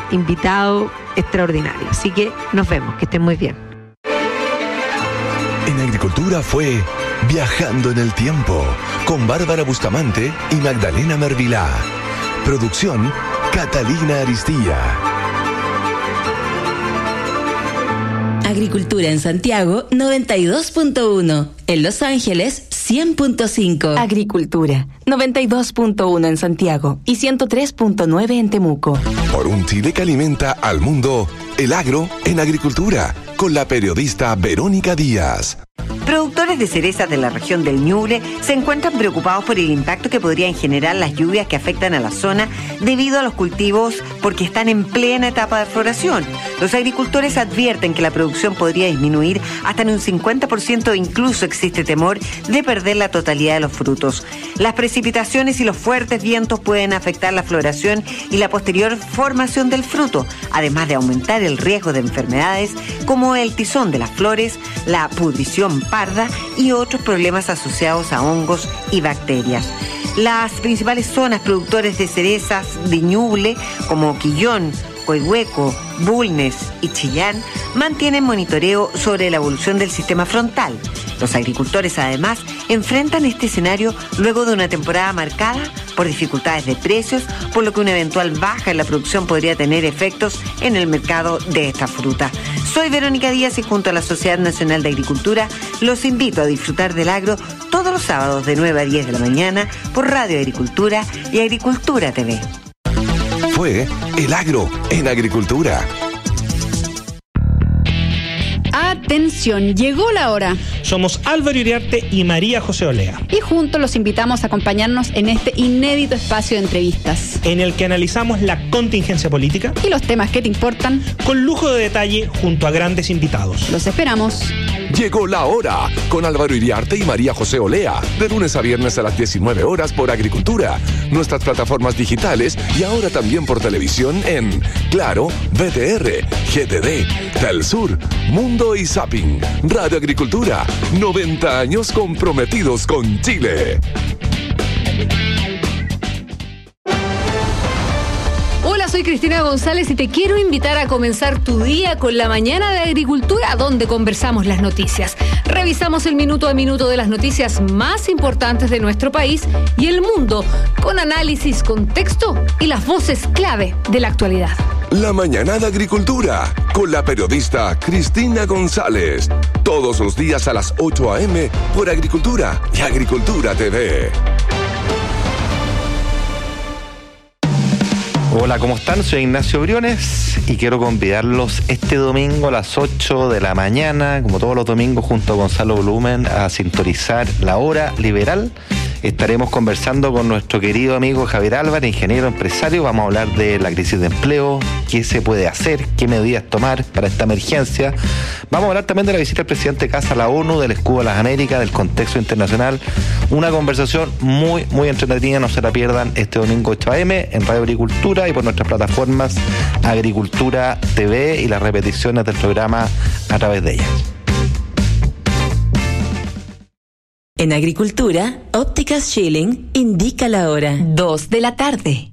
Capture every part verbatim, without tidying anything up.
invitado extraordinario. Así que nos vemos, que estén muy bien. En Agricultura fue Viajando en el Tiempo con Bárbara Bustamante y Magdalena Mervilá. Producción Catalina Aristía. Agricultura en Santiago noventa y dos punto uno, en Los Ángeles cien punto cinco. Agricultura noventa y dos punto uno en Santiago y ciento tres punto nueve en Temuco. Por un Chile que alimenta al mundo, el agro en Agricultura, con la periodista Verónica Díaz. Productores de cerezas de la región del Ñuble se encuentran preocupados por el impacto que podrían generar las lluvias que afectan a la zona debido a los cultivos porque están en plena etapa de floración. Los agricultores advierten que la producción podría disminuir hasta en un cincuenta por ciento e incluso existe temor de perder la totalidad de los frutos. Las precipitaciones y los fuertes vientos pueden afectar la floración y la posterior formación del fruto, además de aumentar el riesgo de enfermedades como el tizón de las flores, la pudrición parda y otros problemas asociados a hongos y bacterias. Las principales zonas productores de cerezas de Ñuble, como Quillón, Coihueco, Bulnes y Chillán, mantienen monitoreo sobre la evolución del sistema frontal. Los agricultores, además, enfrentan este escenario luego de una temporada marcada por dificultades de precios, por lo que una eventual baja en la producción podría tener efectos en el mercado de esta fruta. Soy Verónica Díaz y junto a la Sociedad Nacional de Agricultura los invito a disfrutar del agro todos los sábados de nueve a diez de la mañana por Radio Agricultura y Agricultura T V. Fue El Agro en Agricultura. Atención, llegó la hora. Somos Álvaro Iriarte y María José Olea. Y juntos los invitamos a acompañarnos en este inédito espacio de entrevistas, en el que analizamos la contingencia política y los temas que te importan, con lujo de detalle junto a grandes invitados. Los esperamos. Llegó la hora con Álvaro Iriarte y María José Olea, de lunes a viernes a las diecinueve horas por Agricultura, nuestras plataformas digitales y ahora también por televisión en Claro, V T R, G T D, Telsur, Mundo y Zapping. Radio Agricultura, noventa años comprometidos con Chile. Hola, soy Cristina González y te quiero invitar a comenzar tu día con la mañana de Agricultura, donde conversamos las noticias. Revisamos el minuto a minuto de las noticias más importantes de nuestro país y el mundo, con análisis, contexto y las voces clave de la actualidad. La mañana de Agricultura, con la periodista Cristina González. Todos los días a las ocho a eme por Agricultura y Agricultura T V. Hola, ¿cómo están? Soy Ignacio Briones y quiero convidarlos este domingo a las ocho de la mañana, como todos los domingos, junto a Gonzalo Blumen, a sintonizar La Hora Liberal. Estaremos conversando con nuestro querido amigo Javier Álvarez, ingeniero empresario. Vamos a hablar de la crisis de empleo, qué se puede hacer, qué medidas tomar para esta emergencia. Vamos a hablar también de la visita del presidente Kast a la ONU, del escudo a las Américas, del contexto internacional. Una conversación muy, muy entretenida. No se la pierdan este domingo ocho a eme en Radio Agricultura y por nuestras plataformas Agricultura T V y las repeticiones del programa a través de ellas. En Agricultura, Ópticas Schilling indica la hora. Dos de la tarde.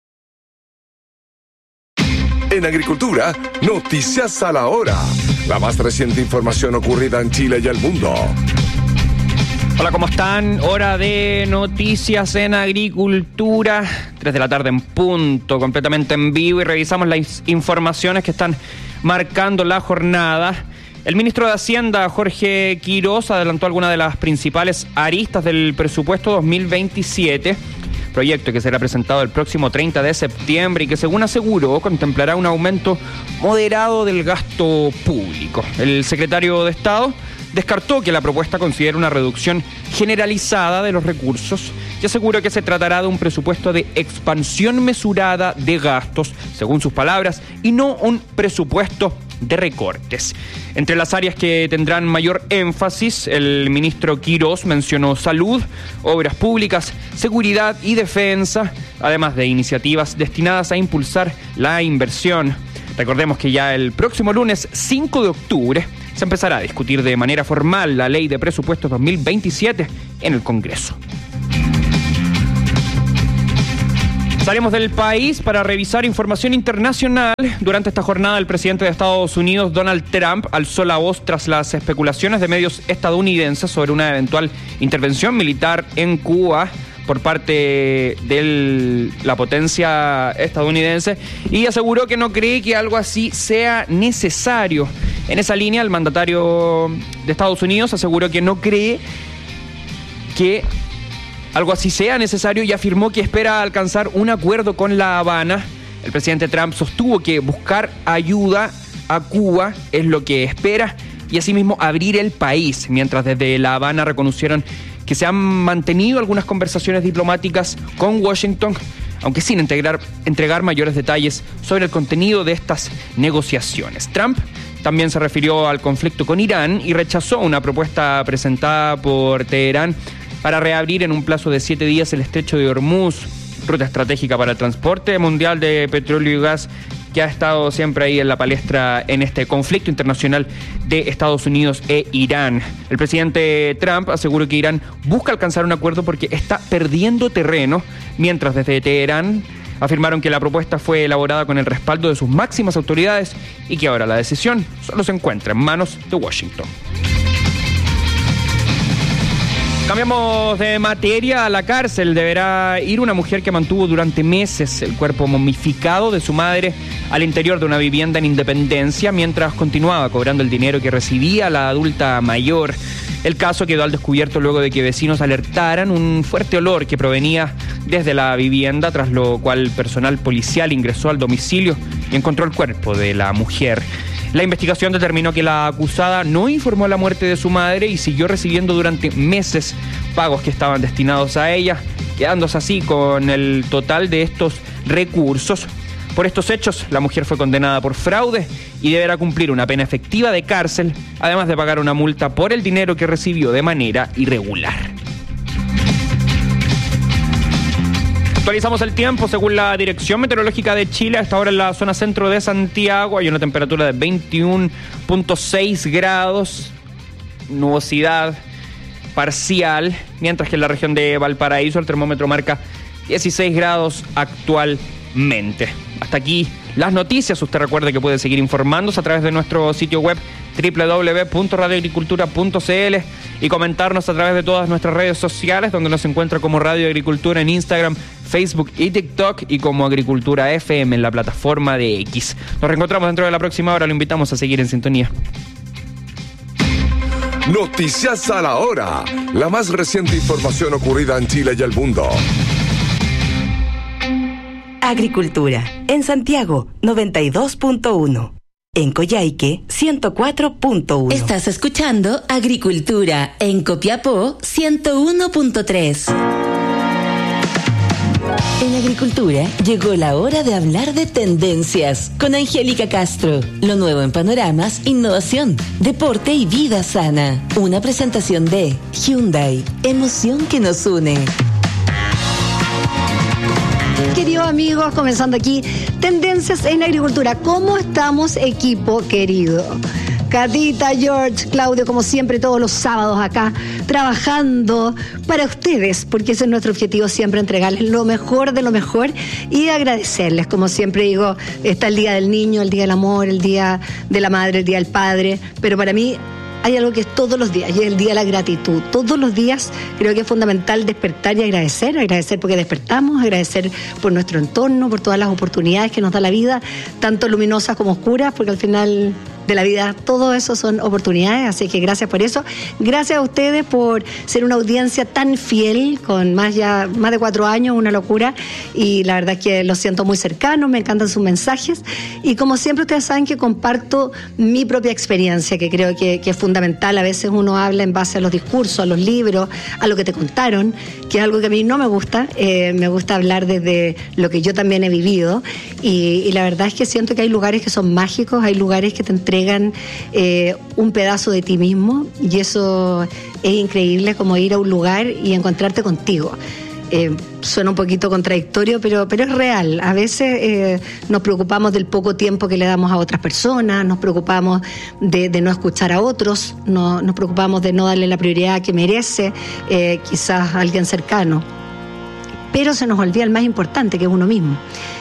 En Agricultura, noticias a la hora. La más reciente información ocurrida en Chile y el mundo. Hola, ¿cómo están? Hora de noticias en Agricultura. tres de la tarde en punto, completamente en vivo, y revisamos las informaciones que están marcando la jornada. El ministro de Hacienda, Jorge Quirós, adelantó algunas de las principales aristas del presupuesto dos mil veintisiete, proyecto que será presentado el próximo treinta de septiembre y que, según aseguró, contemplará un aumento moderado del gasto público. El secretario de Estado descartó que la propuesta considere una reducción generalizada de los recursos y aseguró que se tratará de un presupuesto de expansión mesurada de gastos, según sus palabras, y no un presupuesto de recortes. Entre las áreas que tendrán mayor énfasis, el ministro Quirós mencionó salud, obras públicas, seguridad y defensa, además de iniciativas destinadas a impulsar la inversión. Recordemos que ya el próximo lunes cinco de octubre se empezará a discutir de manera formal la Ley de Presupuestos dos mil veintisiete en el Congreso. Salimos del país para revisar información internacional. Durante esta jornada, el presidente de Estados Unidos, Donald Trump, alzó la voz tras las especulaciones de medios estadounidenses sobre una eventual intervención militar en Cuba por parte de la potencia estadounidense y aseguró que no cree que algo así sea necesario. En esa línea, el mandatario de Estados Unidos aseguró que no cree que algo así sea necesario y afirmó que espera alcanzar un acuerdo con La Habana. El presidente Trump sostuvo que buscar ayuda a Cuba es lo que espera y asimismo abrir el país, mientras desde La Habana reconocieron que se han mantenido algunas conversaciones diplomáticas con Washington, aunque sin integrar, entregar mayores detalles sobre el contenido de estas negociaciones. Trump también se refirió al conflicto con Irán y rechazó una propuesta presentada por Teherán para reabrir en un plazo de siete días el estrecho de Hormuz, ruta estratégica para el transporte mundial de petróleo y gas, que ha estado siempre ahí en la palestra en este conflicto internacional de Estados Unidos e Irán. El presidente Trump aseguró que Irán busca alcanzar un acuerdo porque está perdiendo terreno, mientras desde Teherán afirmaron que la propuesta fue elaborada con el respaldo de sus máximas autoridades y que ahora la decisión solo se encuentra en manos de Washington. Cambiamos de materia. A la cárcel deberá ir una mujer que mantuvo durante meses el cuerpo momificado de su madre al interior de una vivienda en Independencia mientras continuaba cobrando el dinero que recibía la adulta mayor. El caso quedó al descubierto luego de que vecinos alertaran un fuerte olor que provenía desde la vivienda, tras lo cual personal policial ingresó al domicilio y encontró el cuerpo de la mujer. La investigación determinó que la acusada no informó la muerte de su madre y siguió recibiendo durante meses pagos que estaban destinados a ella, quedándose así con el total de estos recursos. Por estos hechos, la mujer fue condenada por fraude y deberá cumplir una pena efectiva de cárcel, además de pagar una multa por el dinero que recibió de manera irregular. Actualizamos el tiempo según la Dirección Meteorológica de Chile. Hasta ahora en la zona centro de Santiago hay una temperatura de veintiuno punto seis grados, nubosidad parcial, mientras que en la región de Valparaíso el termómetro marca dieciséis grados actualmente. Hasta aquí las noticias. Usted recuerde que puede seguir informándose a través de nuestro sitio web doble u doble u doble u punto radio agricultura punto c l y comentarnos a través de todas nuestras redes sociales, donde nos encuentra como Radio Agricultura en Instagram, Facebook y TikTok, y como Agricultura F M en la plataforma de X. Nos reencontramos dentro de la próxima hora. Lo invitamos a seguir en sintonía. Noticias a la hora. La más reciente información ocurrida en Chile y el mundo. Agricultura. En Santiago, noventa y dos punto uno. En Coyhaique, ciento cuatro punto uno. Estás escuchando Agricultura en Copiapó, ciento uno punto tres. En Agricultura llegó la hora de hablar de tendencias con Angélica Castro. Lo nuevo en panoramas, innovación, deporte y vida sana. Una presentación de Hyundai, emoción que nos une. Queridos amigos, comenzando aquí, tendencias en agricultura. ¿Cómo estamos, equipo querido? Catita, George, Claudio, como siempre, todos los sábados acá, trabajando para ustedes, porque ese es nuestro objetivo, siempre entregarles lo mejor de lo mejor y agradecerles. Como siempre digo, está el Día del Niño, el Día del Amor, el Día de la Madre, el Día del Padre, pero para mí hay algo que es todos los días, y es el día de la gratitud. Todos los días creo que es fundamental despertar y agradecer, agradecer porque despertamos, agradecer por nuestro entorno, por todas las oportunidades que nos da la vida, tanto luminosas como oscuras, porque al final de la vida todo eso son oportunidades, así que gracias por eso. Gracias a ustedes por ser una audiencia tan fiel, con más ya más de cuatro años, una locura, y la verdad es que los siento muy cercanos, me encantan sus mensajes, y como siempre ustedes saben que comparto mi propia experiencia, que creo que, que es fundamental. A veces uno habla en base a los discursos, a los libros, a lo que te contaron, que es algo que a mí no me gusta. Eh, me gusta hablar desde lo que yo también he vivido, y, y la verdad es que siento que hay lugares que son mágicos, hay lugares que te entregan eh, un pedazo de ti mismo, y eso es increíble, como ir a un lugar y encontrarte contigo. Eh, suena un poquito contradictorio, pero, pero es real. A veces eh, nos preocupamos del poco tiempo que le damos a otras personas, nos preocupamos de, de no escuchar a otros, no, nos preocupamos de no darle la prioridad que merece eh, quizás a alguien cercano. pero se nos olvida el más importante, que es uno mismo.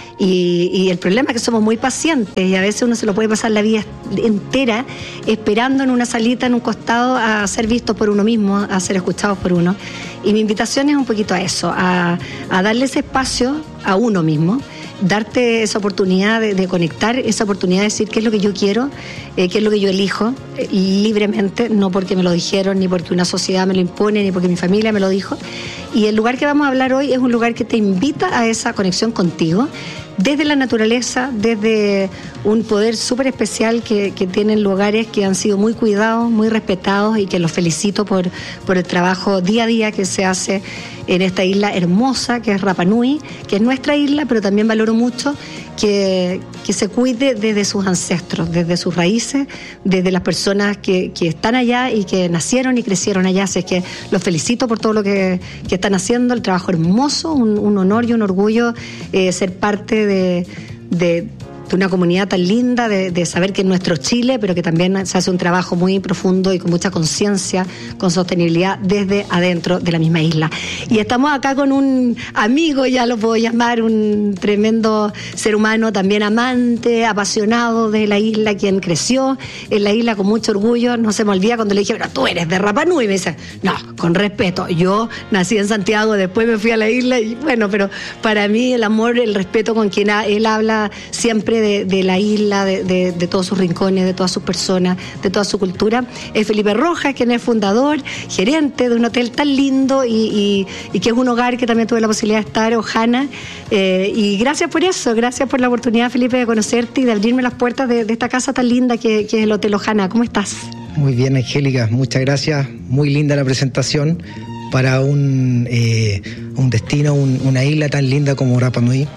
Y, y el problema es que somos muy pacientes y a veces uno se lo puede pasar la vida entera esperando en una salita, en un costado, a ser visto por uno mismo, a ser escuchado por uno. Y mi invitación es un poquito a eso, a, a darle ese espacio a uno mismo, darte esa oportunidad de, de conectar, esa oportunidad de decir qué es lo que yo quiero, eh, qué es lo que yo elijo, eh, libremente, no porque me lo dijeron, ni porque una sociedad me lo impone, ni porque mi familia me lo dijo. Y el lugar que vamos a hablar hoy es un lugar que te invita a esa conexión contigo, desde la naturaleza, desde un poder súper especial que, que tienen lugares que han sido muy cuidados, muy respetados, y que los felicito por, por el trabajo día a día que se hace en esta isla hermosa que es Rapa Nui, que es nuestra isla, pero también valoro mucho que, que se cuide desde sus ancestros, desde sus raíces, desde las personas que, que están allá y que nacieron y crecieron allá. Así es que los felicito por todo lo que, que están haciendo, el trabajo hermoso, un, un honor y un orgullo eh, ser parte de, de, de una comunidad tan linda, de, de saber que es nuestro Chile, pero que también se hace un trabajo muy profundo y con mucha conciencia, con sostenibilidad desde adentro de la misma isla. Y estamos acá con un amigo, ya lo puedo llamar, un tremendo ser humano, también amante, apasionado de la isla, quien creció en la isla con mucho orgullo. No se me olvida cuando le dije, pero tú eres de Rapa Nui, y me dice, no, con respeto, yo nací en Santiago, después me fui a la isla, y bueno, pero para mí el amor, el respeto con quien ha, él habla siempre De, de la isla, de, de, de todos sus rincones, de todas sus personas, de toda su cultura, es Felipe Rojas, quien es fundador, gerente de un hotel tan lindo y, y, y que es un hogar que también tuve la posibilidad de estar, Ojana, eh, y gracias por eso, gracias por la oportunidad, Felipe, de conocerte y de abrirme las puertas de, de esta casa tan linda que, que es el Hotel Ojana. ¿Cómo estás? Muy bien, Angélica, muchas gracias, muy linda la presentación para un, eh, un destino, un, una isla tan linda como Rapa Nui.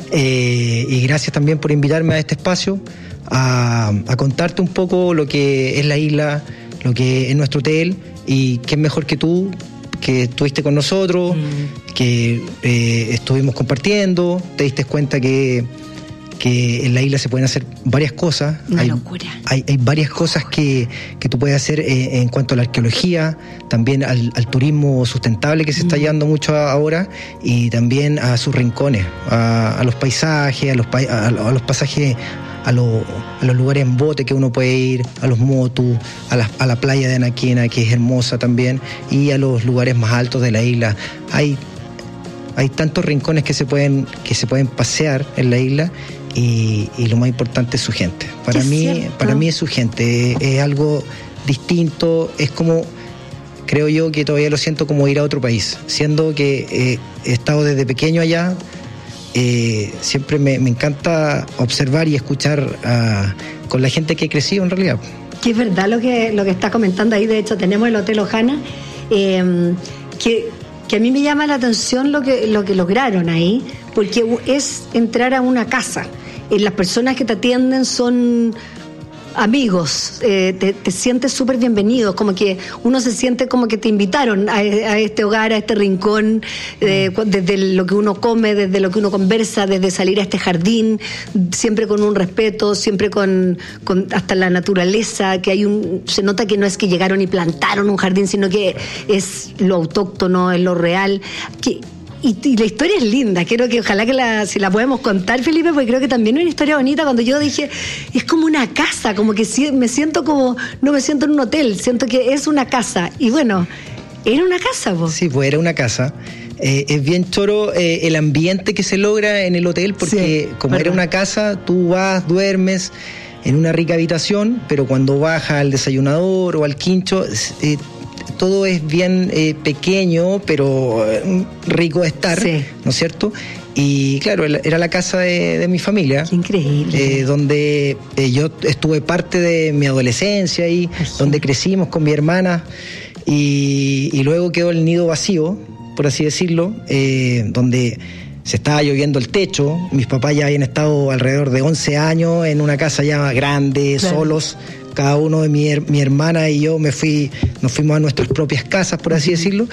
Eh, y gracias también por invitarme a este espacio a, a contarte un poco lo que es la isla, lo que es nuestro hotel, y qué mejor que tú, que estuviste con nosotros, mm. que eh, estuvimos compartiendo, te diste cuenta que, que en la isla se pueden hacer varias cosas. Una hay, locura. Hay, hay varias cosas que, que tú puedes hacer eh, en cuanto a la arqueología, también al, al turismo sustentable que se está mm. llevando mucho ahora, y también a sus rincones, a, a los paisajes, a los, pa, a, a los pasajes, a, lo, a los lugares en bote que uno puede ir, a los motus, a la, a la playa de Anaquena, que es hermosa también, y a los lugares más altos de la isla. Hay, hay tantos rincones que se pueden, que se pueden pasear en la isla. Y, y lo más importante es su gente. Para mí, para mí es su gente, es algo distinto, es como, creo yo que todavía lo siento como ir a otro país, siendo que eh, he estado desde pequeño allá, eh, siempre me, me encanta observar y escuchar uh, con la gente que he crecido en realidad. Que es verdad lo que, lo que estás comentando ahí. De hecho tenemos el Hotel Ojana, eh, que, que a mí me llama la atención lo que, lo que lograron ahí, porque es entrar a una casa. Eh, las personas que te atienden son amigos, eh, te, te sientes súper bienvenido, como que uno se siente como que te invitaron a, a este hogar, a este rincón, eh, desde lo que uno come, desde lo que uno conversa, desde salir a este jardín, siempre con un respeto, siempre con, con hasta la naturaleza, que hay un, se nota que no es que llegaron y plantaron un jardín, sino que es lo autóctono, es lo real, que Y, y la historia es linda, creo que ojalá que la, si la podemos contar, Felipe, porque creo que también es una historia bonita. Cuando yo dije, es como una casa, como que si, me siento como, no me siento en un hotel, siento que es una casa. Y bueno, era una casa, ¿vos? Sí, pues era una casa. Eh, es bien choro eh, el ambiente que se logra en el hotel, porque sí, como verdad. Era una casa, tú vas, duermes en una rica habitación, pero cuando bajas al desayunador o al quincho, eh, todo es bien eh, pequeño, pero eh, rico de estar, sí. ¿No es cierto? Y claro, era la casa de, de mi familia. Qué increíble. Eh, donde eh, yo estuve parte de mi adolescencia y donde crecimos con mi hermana, y, y luego quedó el nido vacío, por así decirlo, eh, donde se estaba lloviendo el techo. Mis papás ya habían estado alrededor de once años en una casa ya grande, claro. Solos. Cada uno de mi, mi hermana y yo me fui, nos fuimos a nuestras propias casas, por así decirlo,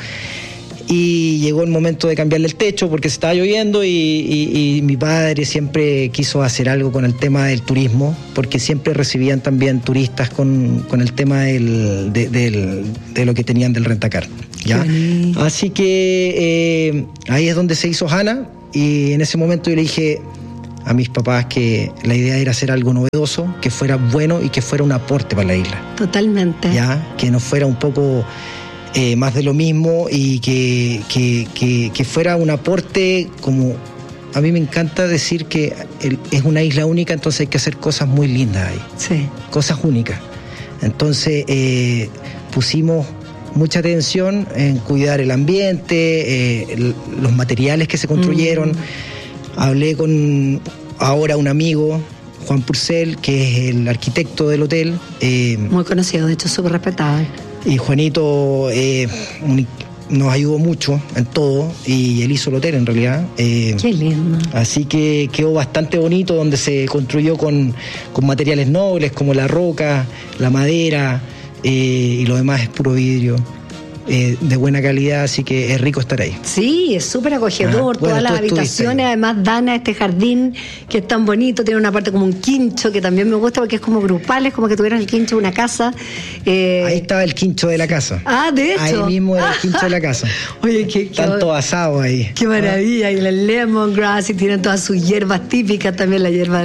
y llegó el momento de cambiarle el techo porque se estaba lloviendo, y, y, y mi padre siempre quiso hacer algo con el tema del turismo, porque siempre recibían también turistas con, con el tema del, de, del, de lo que tenían del rentacar. ¿ya? Así que eh, ahí es donde se hizo Hana, y en ese momento yo le dije a mis papás que la idea era hacer algo novedoso, que fuera bueno y que fuera un aporte para la isla. Totalmente. ¿Ya? Que no fuera un poco eh, más de lo mismo, y que, que, que, que fuera un aporte como... A mí me encanta decir que el, es una isla única, entonces hay que hacer cosas muy lindas ahí. Sí. Cosas únicas. Entonces eh, pusimos mucha atención en cuidar el ambiente, eh, el, los materiales que se construyeron. Mm. Hablé con ahora un amigo, Juan Purcell, que es el arquitecto del hotel. Eh, Muy conocido, de hecho súper respetado. Y Juanito eh, un, nos ayudó mucho en todo, y él hizo el hotel en realidad. Eh, Qué lindo. Así que quedó bastante bonito, donde se construyó con, con materiales nobles como la roca, la madera, eh, y lo demás es puro vidrio. Eh, de buena calidad, así que es rico estar ahí. Sí, es súper acogedor. Ajá. Bueno, todas las habitaciones además dan a este jardín que es tan bonito, tiene una parte como un quincho que también me gusta porque es como grupal, es como que tuvieran el quincho de una casa. Eh... Ahí estaba el quincho de la casa. Ah, de hecho. Ahí mismo era el quincho de la casa. Oye, qué, qué tanto asado ahí. Qué maravilla. ¿Ah? Y el lemongrass, y tienen todas sus hierbas típicas, también la hierba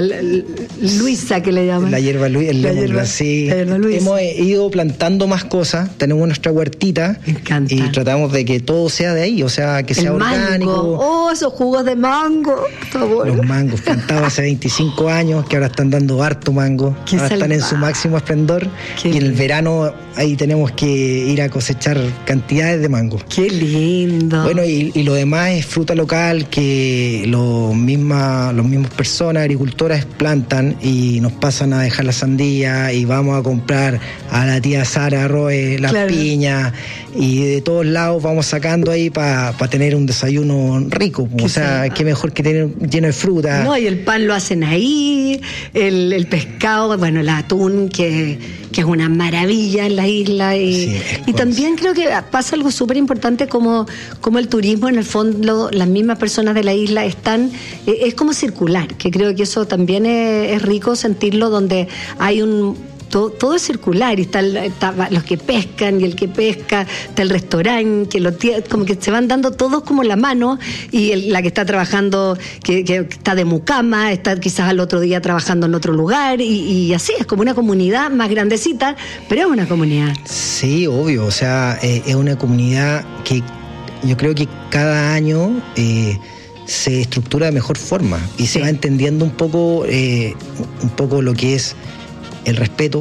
Luisa que le llaman. La hierba Luisa, el lemongrass, sí. Hemos ido plantando más cosas, tenemos nuestra huertita. Me encanta. Y tratamos de que todo sea de ahí, o sea, que sea el orgánico. Mango. Oh, esos jugos de mango. Está bueno. Los mangos plantados hace veinticinco años, que ahora están dando harto mango. Ahora salvaje. Están en su máximo esplendor. Qué y en el verano ahí tenemos que ir a cosechar cantidades de mango. Qué lindo. Bueno, y, y lo demás es fruta local que los mismas los mismos personas, agricultoras, plantan y nos pasan a dejar la sandía, y vamos a comprar a la tía Sara Roe las claro. piñas, y de todos lados vamos sacando ahí para pa tener un desayuno rico. O sea, sea, qué mejor que tener lleno de fruta. No, y el pan lo hacen ahí, el, el pescado, bueno, el atún, que, que es una maravilla en la isla. Y, sí, y también creo que pasa algo súper importante, como, como el turismo, en el fondo, las mismas personas de la isla están, eh, es como circular, que creo que eso también es, es rico sentirlo, donde hay un... Todo, todo es circular, y está, está los que pescan y el que pesca, está el restaurante, que lo tiene, como que se van dando todos como la mano, y el, la que está trabajando, que, que está de mucama, está quizás al otro día trabajando en otro lugar, y, y así, es como una comunidad más grandecita, pero es una comunidad. Sí, obvio, o sea, eh, es una comunidad que yo creo que cada año... Eh, se estructura de mejor forma, y sí. se va entendiendo un poco, eh, un poco lo que es el respeto,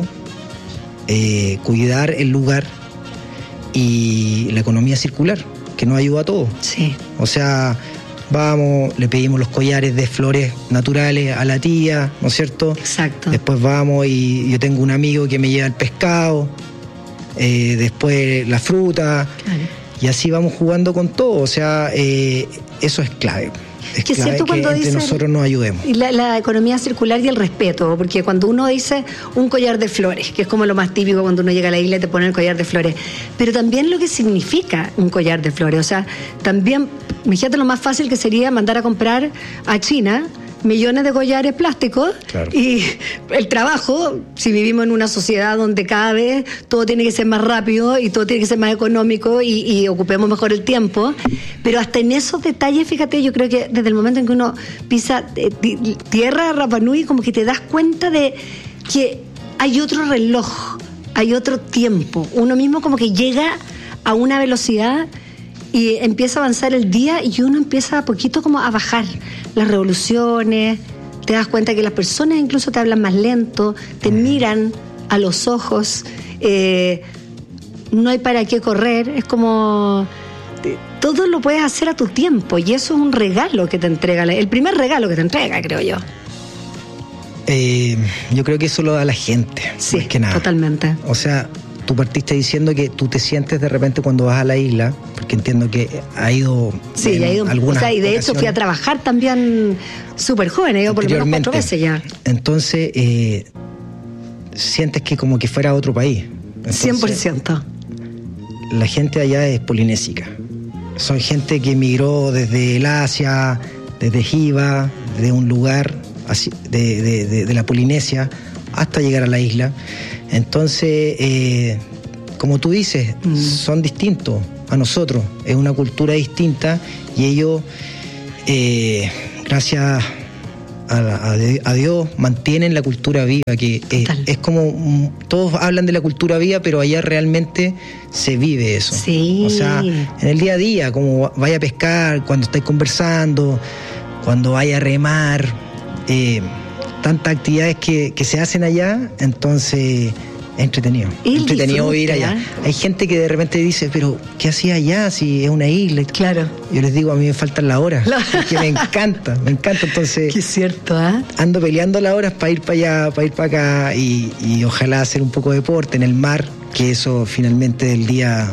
eh, cuidar el lugar y la economía circular, que nos ayuda a todos. Sí. O sea, vamos, le pedimos los collares de flores naturales a la tía, ¿no es cierto? Exacto. Después vamos y yo tengo un amigo que me lleva el pescado, eh, después la fruta, claro. y así vamos jugando con todo. O sea, eh, eso es clave. Es que clave siento cuando que entre dicen, nosotros nos ayudemos. Y la, la economía circular y el respeto, porque cuando uno dice un collar de flores, que es como lo más típico cuando uno llega a la isla y te ponen el collar de flores, pero también lo que significa un collar de flores. O sea, también, imagínate lo más fácil que sería mandar a comprar a China millones de collares plásticos, claro. y el trabajo, si vivimos en una sociedad donde cada vez todo tiene que ser más rápido y todo tiene que ser más económico, y, y ocupemos mejor el tiempo, pero hasta en esos detalles, fíjate, yo creo que desde el momento en que uno pisa eh, tierra Rapa Nui, como que te das cuenta de que hay otro reloj, hay otro tiempo, uno mismo como que llega a una velocidad y empieza a avanzar el día, y uno empieza a poquito como a bajar las revoluciones, te das cuenta que las personas incluso te hablan más lento, te miran a los ojos, eh, no hay para qué correr, es como... Todo lo puedes hacer a tu tiempo, y eso es un regalo que te entrega, el primer regalo que te entrega, creo yo. Eh, yo creo que eso lo da la gente, sí, más que nada. Totalmente. O sea, tú partiste diciendo que tú te sientes de repente cuando vas a la isla, porque entiendo que ha ido... Sí, ha ido, o sea, y de hecho fui a trabajar también súper joven, he ido por lo menos cuatro veces ya. Entonces, eh, sientes que como que fuera otro país. Entonces, cien por ciento. La gente allá es polinésica. Son gente que emigró desde el Asia, desde Jiva, de un lugar así, de, de, de, de la Polinesia, hasta llegar a la isla. Entonces, eh, como tú dices, mm. son distintos. a nosotros. Es una cultura distinta y ellos, eh, gracias a, a, a Dios, mantienen la cultura viva, que es, es como, todos hablan de la cultura viva, pero allá realmente se vive eso. Sí. O sea, en el día a día, como vaya a pescar, cuando estáis conversando, cuando vaya a remar, eh, tantas actividades que, que se hacen allá, entonces es entretenido. El entretenido disfrute, ir allá. ¿eh? Hay gente que de repente dice, pero ¿qué hacía allá si es una isla? Claro. Yo les digo, a mí me faltan las horas, porque me encanta, me encanta. Entonces, qué cierto, ¿eh? ando peleando las horas para ir para allá, para ir para acá y, y ojalá hacer un poco de deporte en el mar, que eso finalmente del día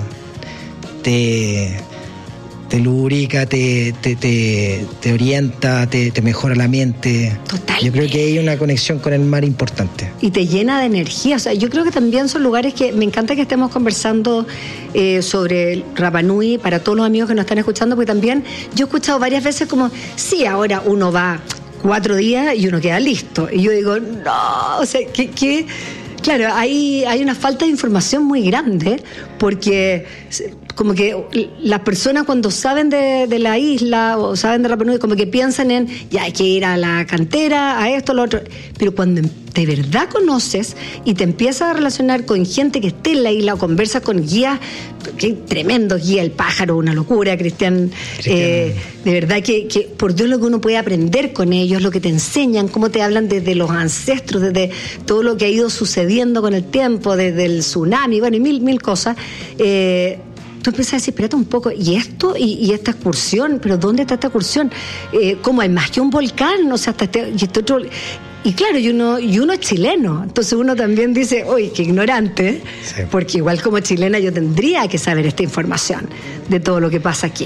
te... te lubrica, te, te, te, te orienta, te, te mejora la mente. Totalmente. Yo creo que hay una conexión con el mar importante. Y te llena de energía. O sea, yo creo que también son lugares que me encanta que estemos conversando eh, sobre Rapa Nui para todos los amigos que nos están escuchando, porque también yo he escuchado varias veces como, sí, ahora uno va cuatro días y uno queda listo. Y yo digo, no, o sea, que... que claro, hay, hay una falta de información muy grande, porque como que las personas cuando saben de, de la isla o saben de Rapa Nui, como que piensan en, ya hay que ir a la cantera, a esto, a lo otro, pero cuando de verdad conoces y te empiezas a relacionar con gente que esté en la isla o conversas con guías, que tremendo guía, el pájaro, una locura, Cristian, eh, de verdad que, que por Dios lo que uno puede aprender con ellos, lo que te enseñan, cómo te hablan desde los ancestros, desde todo lo que ha ido sucediendo con el tiempo, desde el tsunami, bueno, y mil, mil cosas, eh, tú empiezas a decir, espérate un poco, ¿y esto? ¿Y, y esta excursión? ¿Pero dónde está esta excursión? Eh, ¿Cómo hay más que un volcán? O sea, hasta este, y este otro... Y claro, y uno, y uno es chileno, entonces uno también dice, uy, qué ignorante, sí. Porque igual como chilena yo tendría que saber esta información de todo lo que pasa aquí.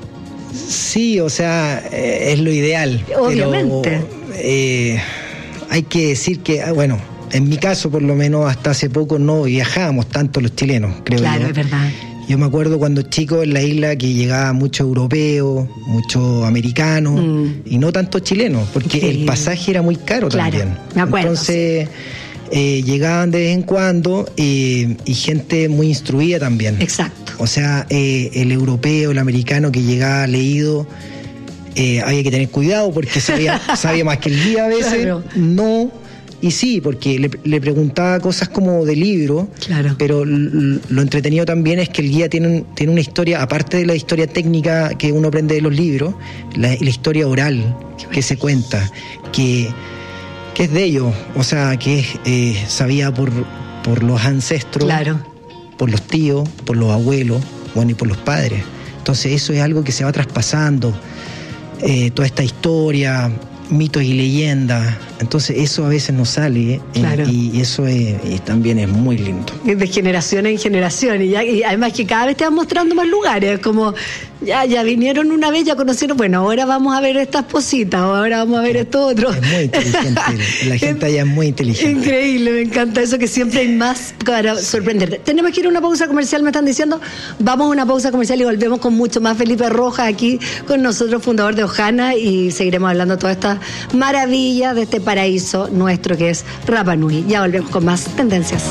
Sí, o sea, eh, es lo ideal. Obviamente. Pero, eh, hay que decir que, bueno, en mi caso por lo menos hasta hace poco no viajábamos tanto los chilenos, creo yo. Claro, es verdad. Yo me acuerdo cuando chico en la isla que llegaba mucho europeo, mucho americano, mm. y no tanto chileno, porque sí. El pasaje era muy caro, claro, también. Me acuerdo. Entonces eh, llegaban de vez en cuando eh, y gente muy instruida también. Exacto. O sea, eh, el europeo, el americano que llegaba leído, eh, había que tener cuidado porque sabía, sabía más que el guía a veces. Claro. No. Y sí, porque le, le preguntaba cosas como de libro, claro. Pero l- lo entretenido también es que el guía tiene, un, tiene una historia, aparte de la historia técnica que uno aprende de los libros, la, la historia oral que se cuenta, que, que es de ellos, o sea, que es eh, sabida por, por los ancestros, claro. Por los tíos, por los abuelos, bueno, y por los padres. Entonces eso es algo que se va traspasando, eh, toda esta historia, mitos y leyendas, entonces eso a veces no sale, ¿eh? Claro. y, y eso es, y también es muy lindo. De generación en generación, y, ya, y además que cada vez te van mostrando más lugares, como ya, ya vinieron una vez, ya conocieron, bueno, ahora vamos a ver estas positas, o ahora vamos a ver esto otro. Es muy inteligente, la gente allá es muy inteligente. Increíble, me encanta eso, que siempre hay más para sorprenderte. Tenemos que ir a una pausa comercial, me están diciendo, vamos a una pausa comercial y volvemos con mucho más. Felipe Rojas aquí con nosotros, fundador de Ojana, y seguiremos hablando de todas estas maravillas de este paraíso nuestro que es Rapa Nui. Ya volvemos con más tendencias.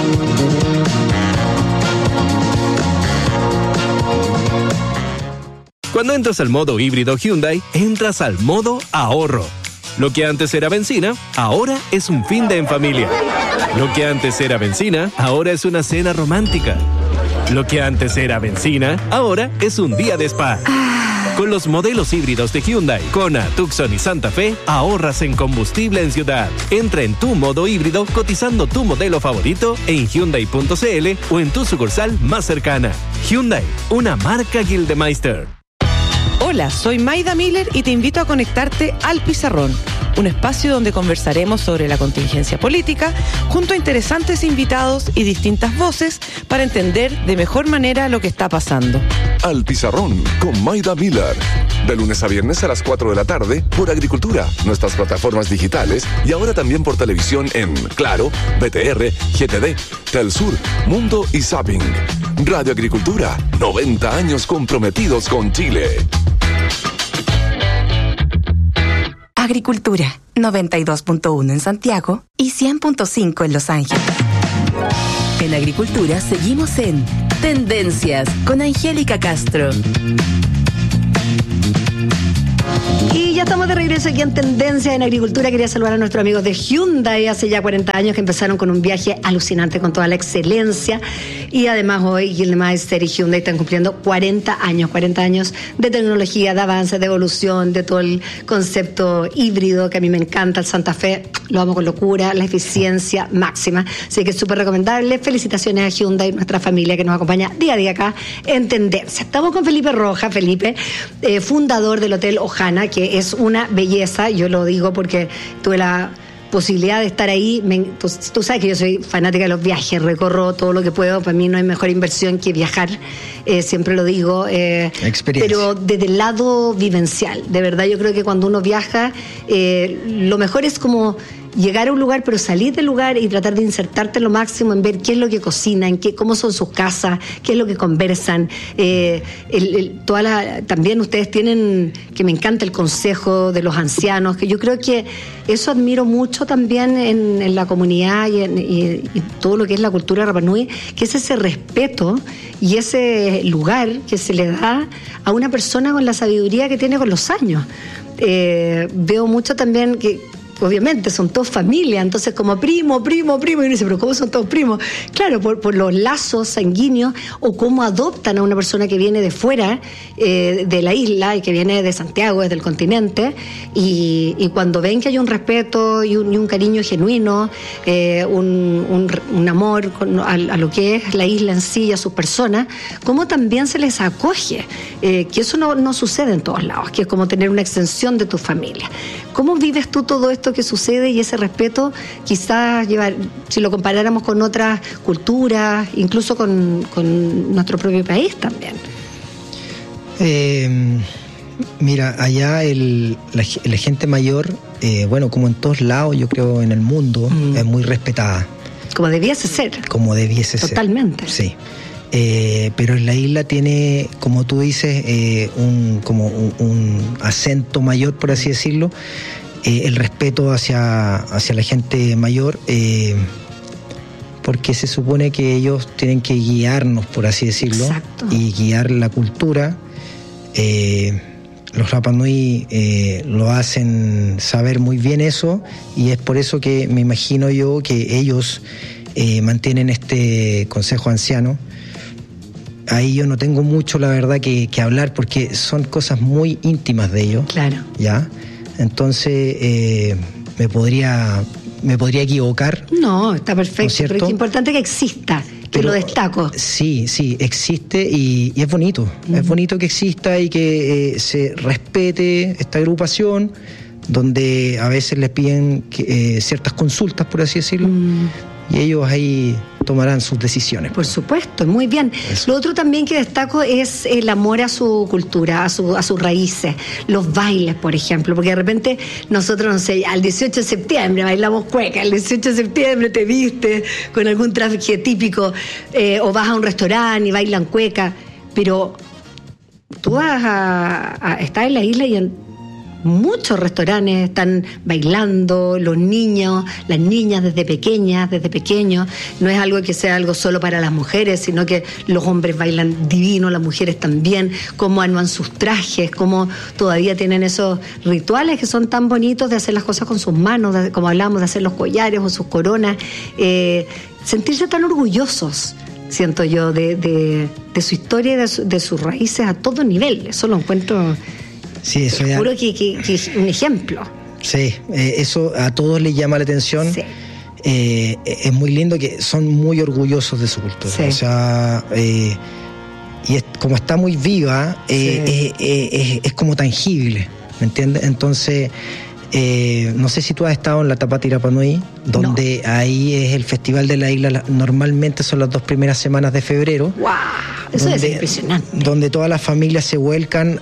Cuando entras al modo híbrido Hyundai, entras al modo ahorro. Lo que antes era benzina, ahora es un fin de en familia. Lo que antes era benzina, ahora es una cena romántica. Lo que antes era benzina, ahora es un día de spa. Con los modelos híbridos de Hyundai, Kona, Tucson y Santa Fe, ahorras en combustible en ciudad. Entra en tu modo híbrido cotizando tu modelo favorito en Hyundai punto c l o en tu sucursal más cercana. Hyundai, una marca Gildemeister. Hola, soy Maida Miller y te invito a conectarte al Pizarrón, un espacio donde conversaremos sobre la contingencia política junto a interesantes invitados y distintas voces para entender de mejor manera lo que está pasando. Al Pizarrón con Maida Miller. De lunes a viernes a las cuatro de la tarde por Agricultura, nuestras plataformas digitales y ahora también por televisión en Claro, B T R, G T D, Telsur, Mundo y Zapping. Radio Agricultura, noventa años comprometidos con Chile. Agricultura, noventa y dos punto uno en Santiago y cien punto cinco en Los Ángeles. En Agricultura seguimos en Tendencias con Angélica Castro. Y ya estamos de regreso aquí en Tendencia en Agricultura. Quería saludar a nuestros amigos de Hyundai, hace ya cuarenta años que empezaron con un viaje alucinante con toda la excelencia. Y además hoy Gildemeister y Hyundai están cumpliendo cuarenta años, cuarenta años de tecnología, de avance, de evolución, de todo el concepto híbrido que a mí me encanta. El Santa Fe lo amo con locura, la eficiencia máxima. Así que es súper recomendable. Felicitaciones a Hyundai, nuestra familia que nos acompaña día a día acá en Tendencia. Estamos con Felipe Roja, Felipe, eh, fundador del Hotel Ojana, que es una belleza. Yo lo digo porque tuve la posibilidad de estar ahí. Me, tú, tú sabes que yo soy fanática de los viajes, recorro todo lo que puedo. Para mí no hay mejor inversión que viajar, eh, siempre lo digo. Eh, Experiencia. Pero desde el lado vivencial, de verdad yo creo que cuando uno viaja, eh, lo mejor es como llegar a un lugar, pero salir del lugar y tratar de insertarte lo máximo en ver qué es lo que cocinan, qué, cómo son sus casas, qué es lo que conversan. Eh, el, el, toda la, también ustedes tienen, que me encanta el consejo de los ancianos, que yo creo que eso admiro mucho también en, en la comunidad y en y, y todo lo que es la cultura Rapa Nui, que es ese respeto y ese lugar que se le da a una persona con la sabiduría que tiene con los años. Eh, veo mucho también que obviamente son todos familia, entonces como primo, primo, primo, y uno dice, pero ¿cómo son todos primos? Claro, por, por los lazos sanguíneos o cómo adoptan a una persona que viene de fuera eh, de la isla y que viene de Santiago, desde el continente, y, y cuando ven que hay un respeto y un, y un cariño genuino, eh, un, un, un amor con, a, a lo que es la isla en sí y a sus personas, cómo también se les acoge, eh, que eso no, no sucede en todos lados, que es como tener una extensión de tu familia. ¿Cómo vives tú todo esto que sucede y ese respeto, quizás llevar, si lo comparáramos con otras culturas, incluso con, con nuestro propio país también? Eh, mira, allá el, la, la gente mayor, eh, bueno, como en todos lados, yo creo en el mundo, mm. es muy respetada. Como debiese ser. Como debiese Totalmente. ser. Sí. Eh, pero en la isla tiene, como tú dices, eh, un, como un, un acento mayor, por así decirlo, eh, el respeto hacia, hacia la gente mayor, eh, porque se supone que ellos tienen que guiarnos, por así decirlo. Exacto. Y guiar la cultura. Eh, los Rapa Nui eh, lo hacen saber muy bien eso, y es por eso que me imagino yo que ellos eh, mantienen este consejo anciano. Ahí yo no tengo mucho, la verdad, que, que hablar, porque son cosas muy íntimas de ellos. Claro. ¿Ya? Entonces, eh, me podría me podría equivocar. No, está perfecto, ¿no? Pero es importante que exista, que pero, lo destaco. Sí, sí, existe y, y es bonito. Uh-huh. Es bonito que exista y que eh, se respete esta agrupación, donde a veces les piden que, eh, ciertas consultas, por así decirlo, uh-huh. y ellos ahí tomarán sus decisiones. Por supuesto, muy bien. Eso. Lo otro también que destaco es el amor a su cultura, a, su, a sus raíces, los bailes, por ejemplo, porque de repente nosotros, no sé, al dieciocho de septiembre bailamos cueca, el dieciocho de septiembre te viste con algún traje típico, eh, o vas a un restaurante y bailan cueca, pero tú vas a, a estar en la isla y en muchos restaurantes están bailando, los niños, las niñas desde pequeñas, desde pequeños. No es algo que sea algo solo para las mujeres, sino que los hombres bailan divino, las mujeres también, cómo arman sus trajes, cómo todavía tienen esos rituales que son tan bonitos de hacer las cosas con sus manos, de, como hablamos, de hacer los collares o sus coronas, eh, sentirse tan orgullosos, siento yo, de, de, de su historia y de, su, de sus raíces a todo nivel. Eso lo encuentro... Sí, eso ya... Seguro que, que, que es un ejemplo. Sí, eh, eso a todos les llama la atención. Sí. Eh, es muy lindo que son muy orgullosos de su cultura. Sí. O sea, eh, y es, como está muy viva, eh, sí. eh, eh, eh, es como tangible, ¿me entiendes? Entonces, eh, no sé si tú has estado en la Tapati Rapa Nui, donde no. ahí es el Festival de la Isla, normalmente son las dos primeras semanas de febrero. ¡Wow! Eso donde, es impresionante. Donde todas las familias se vuelcan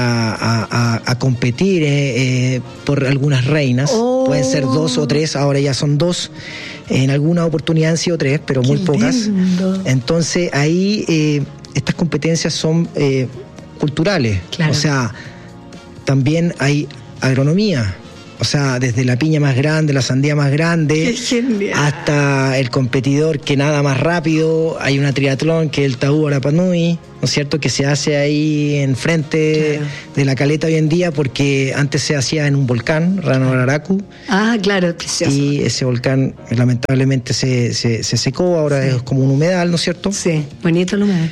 a, a, a competir eh, eh, por algunas reinas. Oh. Pueden ser dos o tres, ahora ya son dos. En alguna oportunidad han sido tres, pero muy Qué pocas. Lindo. Entonces ahí eh, estas competencias son eh, culturales. Claro. O sea, también hay agronomía, O sea, desde la piña más grande, la sandía más grande, hasta el competidor que nada más rápido. Hay una triatlón que es el Taú Rapa Nui, ¿no es cierto?, que se hace ahí enfrente claro. de la caleta hoy en día, porque antes se hacía en un volcán, Rano Araraku. Ah, claro, precioso. Y ese volcán lamentablemente se, se, se secó, ahora sí. es como un humedal, ¿no es cierto? Sí, bonito el humedal.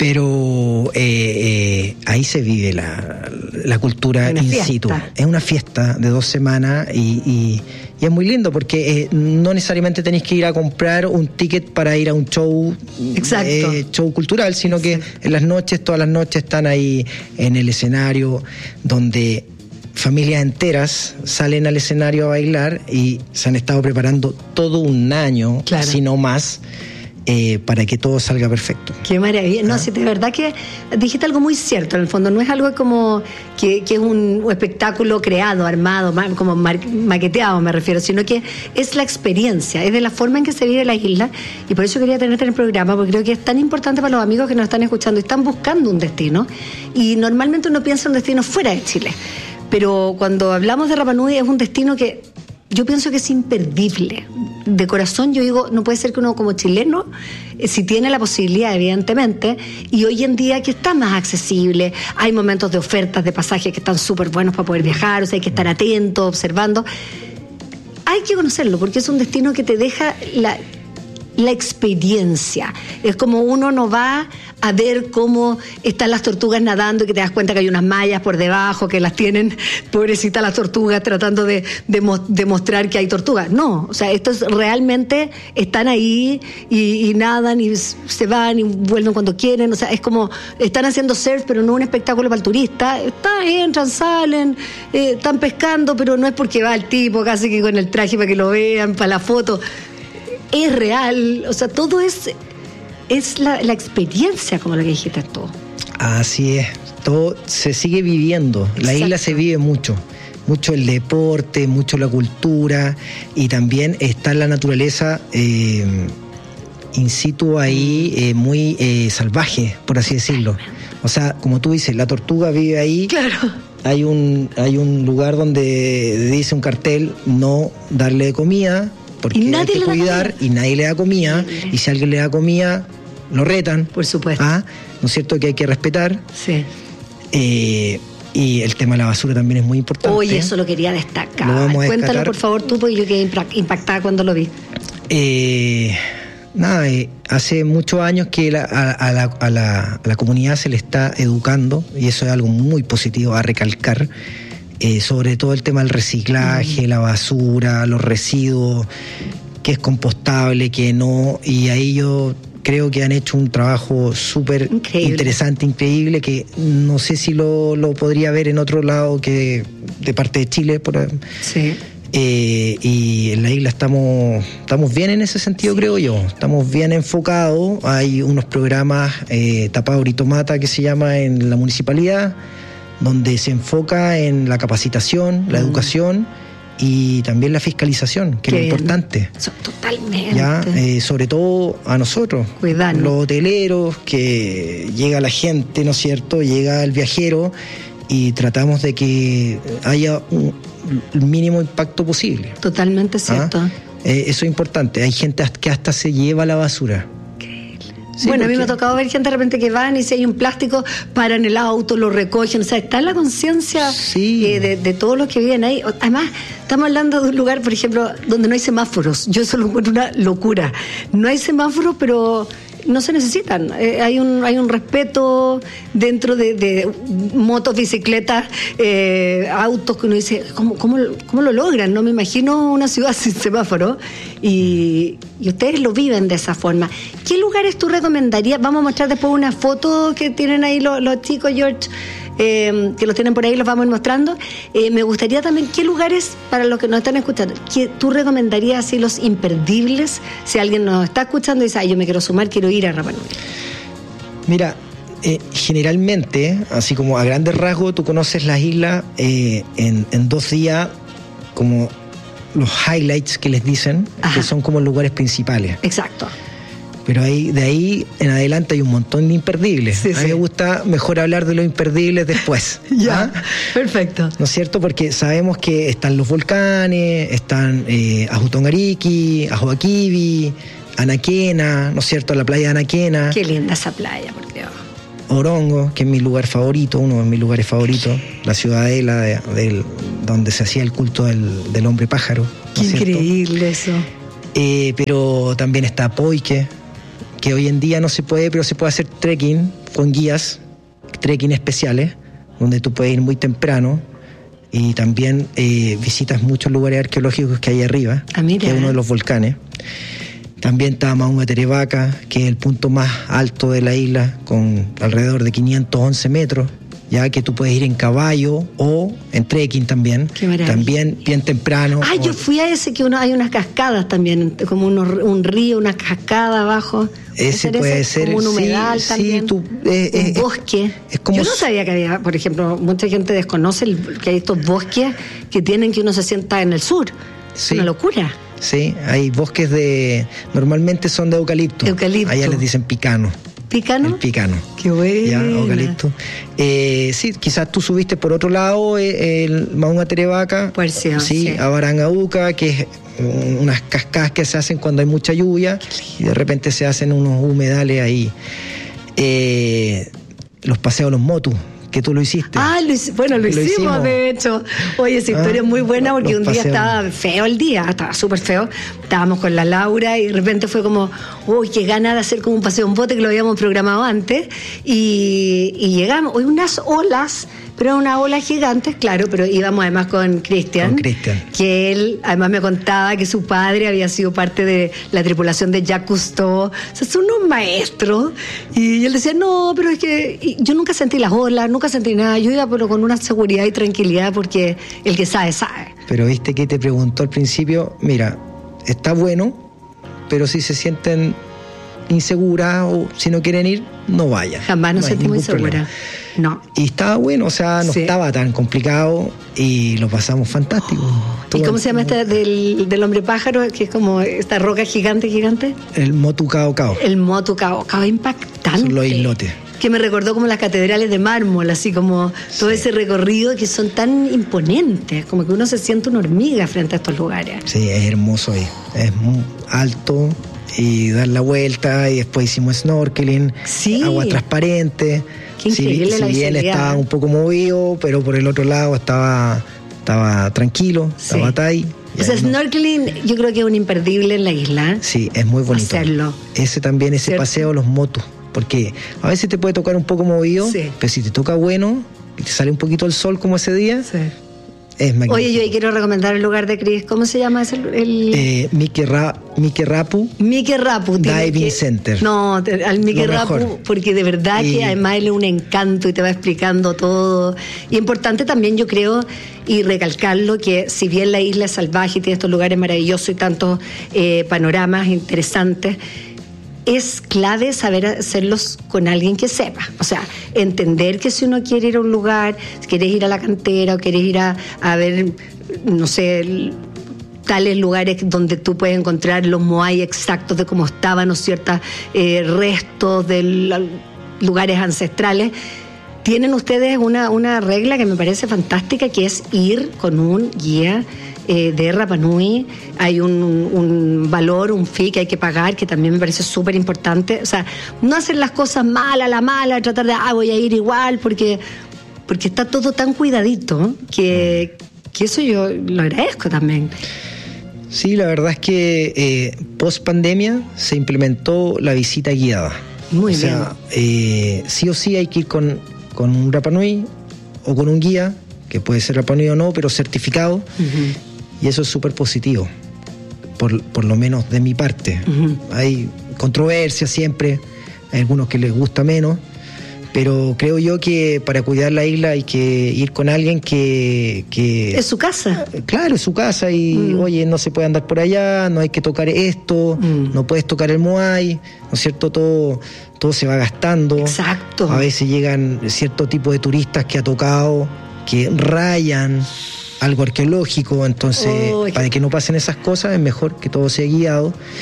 Pero eh, eh, ahí se vive la, la cultura in fiesta. situ. Es una fiesta de dos semanas y, y, y es muy lindo porque eh, no necesariamente tenéis que ir a comprar un ticket para ir a un show, eh, show cultural, sino que sí. en las noches, todas las noches están ahí en el escenario donde familias enteras salen al escenario a bailar y se han estado preparando todo un año, claro. si no más. Eh, para que todo salga perfecto. Qué maravilla. No, ¿Ah? sí, de verdad que dijiste algo muy cierto. En el fondo no es algo como que, que es un espectáculo creado, armado, como mar, maqueteado me refiero, sino que es la experiencia, es de la forma en que se vive la isla, y por eso quería tenerte en el programa, porque creo que es tan importante para los amigos que nos están escuchando y están buscando un destino, y normalmente uno piensa en un destino fuera de Chile, pero cuando hablamos de Rapa Nui es un destino que yo pienso que es imperdible. De corazón yo digo, no puede ser que uno como chileno, eh, si tiene la posibilidad, evidentemente, y hoy en día que está más accesible, hay momentos de ofertas de pasajes que están súper buenos para poder viajar, o sea, hay que estar atento, observando. Hay que conocerlo, porque es un destino que te deja la... la experiencia. Es como uno no va a ver cómo están las tortugas nadando y que te das cuenta que hay unas mallas por debajo que las tienen, pobrecitas las tortugas, tratando de, de, de mostrar que hay tortugas. No, o sea, estos realmente están ahí y, y nadan y se van y vuelven cuando quieren. O sea, es como, están haciendo surf, pero no un espectáculo para el turista. Está, entran, salen, eh, están pescando, pero no es porque va el tipo casi que con el traje para que lo vean, para la foto. Es real, o sea, todo es es la, la experiencia, como lo que dijiste tú. Así es, todo se sigue viviendo. La Exacto. isla se vive mucho, mucho el deporte, mucho la cultura, y también está la naturaleza eh, in situ ahí, eh, muy eh, salvaje, por así decirlo. O sea, como tú dices, la tortuga vive ahí. Claro. Hay un, hay un lugar donde dice un cartel, no darle comida, porque hay que cuidar, y nadie le da comida, sí. y si alguien le da comida, lo retan. Por supuesto. ¿Ah? ¿No es cierto que hay que respetar? Sí. Eh, y el tema de la basura también es muy importante. Oye, eso lo quería destacar. Lo vamos a Cuéntalo, destacar. por favor, tú, porque yo quedé impactada cuando lo vi. Eh, nada, eh, hace muchos años que la, a, a, la, a, la, a la comunidad se le está educando, y eso es algo muy positivo a recalcar. Eh, sobre todo el tema del reciclaje, mm. la basura, los residuos, que es compostable, que no, y ahí yo creo que han hecho un trabajo súper interesante, increíble, que no sé si lo, lo podría ver en otro lado que de parte de Chile. Por, sí. eh, y en la isla estamos, estamos bien en ese sentido, sí. creo yo, estamos bien enfocados. Hay unos programas, eh, Tapauri Tomata, que se llama en la municipalidad, donde se enfoca en la capacitación, la mm. educación y también la fiscalización, que Qué es lo importante. Eso, totalmente. Ya, eh, sobre todo a nosotros, Cuidarnos. Los hoteleros, que llega la gente, ¿no es cierto? Llega el viajero y tratamos de que haya un, el mínimo impacto posible. Totalmente cierto. ¿Ah? Eh, eso es importante. Hay gente que hasta se lleva la basura. Sí, bueno, porque... a mí me ha tocado ver gente de repente que van y si hay un plástico, paran el auto, lo recogen. O sea, está en la conciencia sí. eh, de, de todos los que viven ahí. Además, estamos hablando de un lugar, por ejemplo, donde no hay semáforos. Yo eso lo encuentro una locura. No hay semáforos, pero no se necesitan. Eh, hay un hay un respeto dentro de, de motos, bicicletas, eh, autos, que uno dice, ¿cómo, cómo, ¿cómo lo logran? No me imagino una ciudad sin semáforo. Y, y ustedes lo viven de esa forma. ¿Qué lugares tú recomendarías? Vamos a mostrar después una foto que tienen ahí los, los chicos, George, eh, que los tienen por ahí, los vamos a ir mostrando. Eh, me gustaría también, ¿qué lugares, para los que nos están escuchando, que tú recomendarías así los imperdibles? Si alguien nos está escuchando y dice, ay, yo me quiero sumar, quiero ir a Rapa Nui. Mira, eh, generalmente, así como a grandes rasgos, tú conoces las islas eh, en, en dos días, como los highlights que les dicen, Ajá. que son como lugares principales. Exacto. Pero ahí, de ahí en adelante hay un montón de imperdibles. Sí, a mí sí. me gusta mejor hablar de los imperdibles después. Ya, ¿ah? Perfecto. ¿No es cierto? Porque sabemos que están los volcanes, están eh, Ajutongariki, Ajoaquibi, Anaquena, ¿no es cierto? La playa de Anaquena. Qué linda esa playa, por Dios. Orongo, que es mi lugar favorito, uno de mis lugares favoritos, la ciudadela de, de, donde se hacía el culto del, del hombre pájaro. ¿no Qué increíble eso. Eh, pero también está Poike, que hoy en día no se puede, pero se puede hacer trekking con guías, trekking especiales, donde tú puedes ir muy temprano y también eh, visitas muchos lugares arqueológicos que hay arriba, ah, mira. que es uno de los volcanes. También está Maunga Terevaca, que es el punto más alto de la isla, con alrededor de quinientos once metros, ya que tú puedes ir en caballo o en trekking también. Qué maravilla. También bien temprano. Ah, o... yo fui a ese que uno, hay unas cascadas también, como uno, un río, una cascada abajo. Ese puede ese? ser. Como un humedal sí, también. Sí, tú, eh, un eh, bosque. Es como... Yo no sabía que había, por ejemplo, mucha gente desconoce el, que hay estos bosques que tienen que uno se sienta en el sur. Es sí. una locura. Sí, hay bosques de... Normalmente son de eucalipto. Eucalipto. Allá les dicen picano. ¿Picano? El picano. Qué bueno. Ya, eucalipto. Eh, sí, quizás tú subiste por otro lado eh, el Maunga Terevaca. Pues sí, sí, a Barangauca, que es unas cascadas que se hacen cuando hay mucha lluvia y de repente se hacen unos humedales ahí. Eh, los paseos los motus, que tú lo hiciste. Ah, lo, bueno, lo, lo hicimos, hicimos, de hecho. Oye, esa historia ah, es muy buena porque un día paseos. Estaba feo el día, estaba súper feo. Estábamos con la Laura y de repente fue como, uy, qué gana de hacer como un paseo en bote que lo habíamos programado antes. Y, y llegamos, hoy unas olas, pero una ola gigante, claro, pero íbamos además con Cristian. Con Cristian. Que él además me contaba que su padre había sido parte de la tripulación de Jacques Cousteau. O sea, son unos maestros. Y él decía, no, pero es que yo nunca sentí las olas, nunca sentí nada. Yo iba pero con una seguridad y tranquilidad porque el que sabe, sabe. Pero viste que te preguntó al principio, mira, está bueno, pero si se sienten inseguras o si no quieren ir, no vayan. Jamás nos no sentimos inseguras. No. Y estaba bueno, o sea, no sí. estaba tan complicado y lo pasamos fantástico. Oh. ¿Y cómo se llama este del, del hombre pájaro? Que es como esta roca gigante, gigante. El Motu Cao Cao. El Motu Cao Cao, impactante. Son los islotes. Que me recordó como las catedrales de mármol, así como sí. todo ese recorrido que son tan imponentes, como que uno se siente una hormiga frente a estos lugares. Sí, es hermoso ahí, es muy alto y dar la vuelta y después hicimos snorkeling, sí. agua transparente. Qué increíble si, la si bien estaba un poco movido, pero por el otro lado estaba, estaba tranquilo, sí. estaba ahí. O sea, snorkeling yo creo que es un imperdible en la isla. Sí, es muy bonito. Hacerlo. Ese también, ese ¿cierto? Paseo, los motos. Porque a veces te puede tocar un poco movido, sí. pero si te toca bueno y te sale un poquito el sol como ese día, sí. es magnífico. Oye, yo ahí quiero recomendar el lugar de Chris. ¿Cómo se llama ese? El... Eh, Mike Ra, Mike Rapu. Mike Rapu. Diving que... Center. No, al Mike Rapu, porque de verdad y... que además él es un encanto y te va explicando todo. Y importante también, yo creo, y recalcarlo, que si bien la isla es salvaje y tiene estos lugares maravillosos y tantos eh, panoramas interesantes, es clave saber hacerlos con alguien que sepa. O sea, entender que si uno quiere ir a un lugar, si quieres ir a la cantera o quieres ir a, a ver, no sé, tales lugares donde tú puedes encontrar los moai exactos de cómo estaban, o ciertos eh, restos de la, lugares ancestrales, tienen ustedes una, una regla que me parece fantástica, que es ir con un guía Eh, de Rapa Nui. Hay un, un valor, un fee que hay que pagar, que también me parece súper importante. O sea, no hacer las cosas mal a la mala, tratar de, ah, voy a ir igual, porque, porque está todo tan cuidadito que, que eso yo lo agradezco también. Sí, la verdad es que eh, post pandemia se implementó la visita guiada. Muy o bien. sea, eh, sí o sí hay que ir con, con un Rapa Nui o con un guía, que puede ser Rapa Nui o no, pero certificado. Uh-huh. Y eso es súper positivo, por, por lo menos de mi parte. Uh-huh. Hay controversia siempre, hay algunos que les gusta menos, pero creo yo que para cuidar la isla hay que ir con alguien que... que es su casa. Claro, es su casa y, mm. oye, no se puede andar por allá, no hay que tocar esto, mm. no puedes tocar el moai, ¿no es cierto? Todo, todo se va gastando. Exacto. A veces llegan cierto tipo de turistas que ha tocado, que rayan algo arqueológico, entonces oh, para que no pasen esas cosas es mejor que todo sea guiado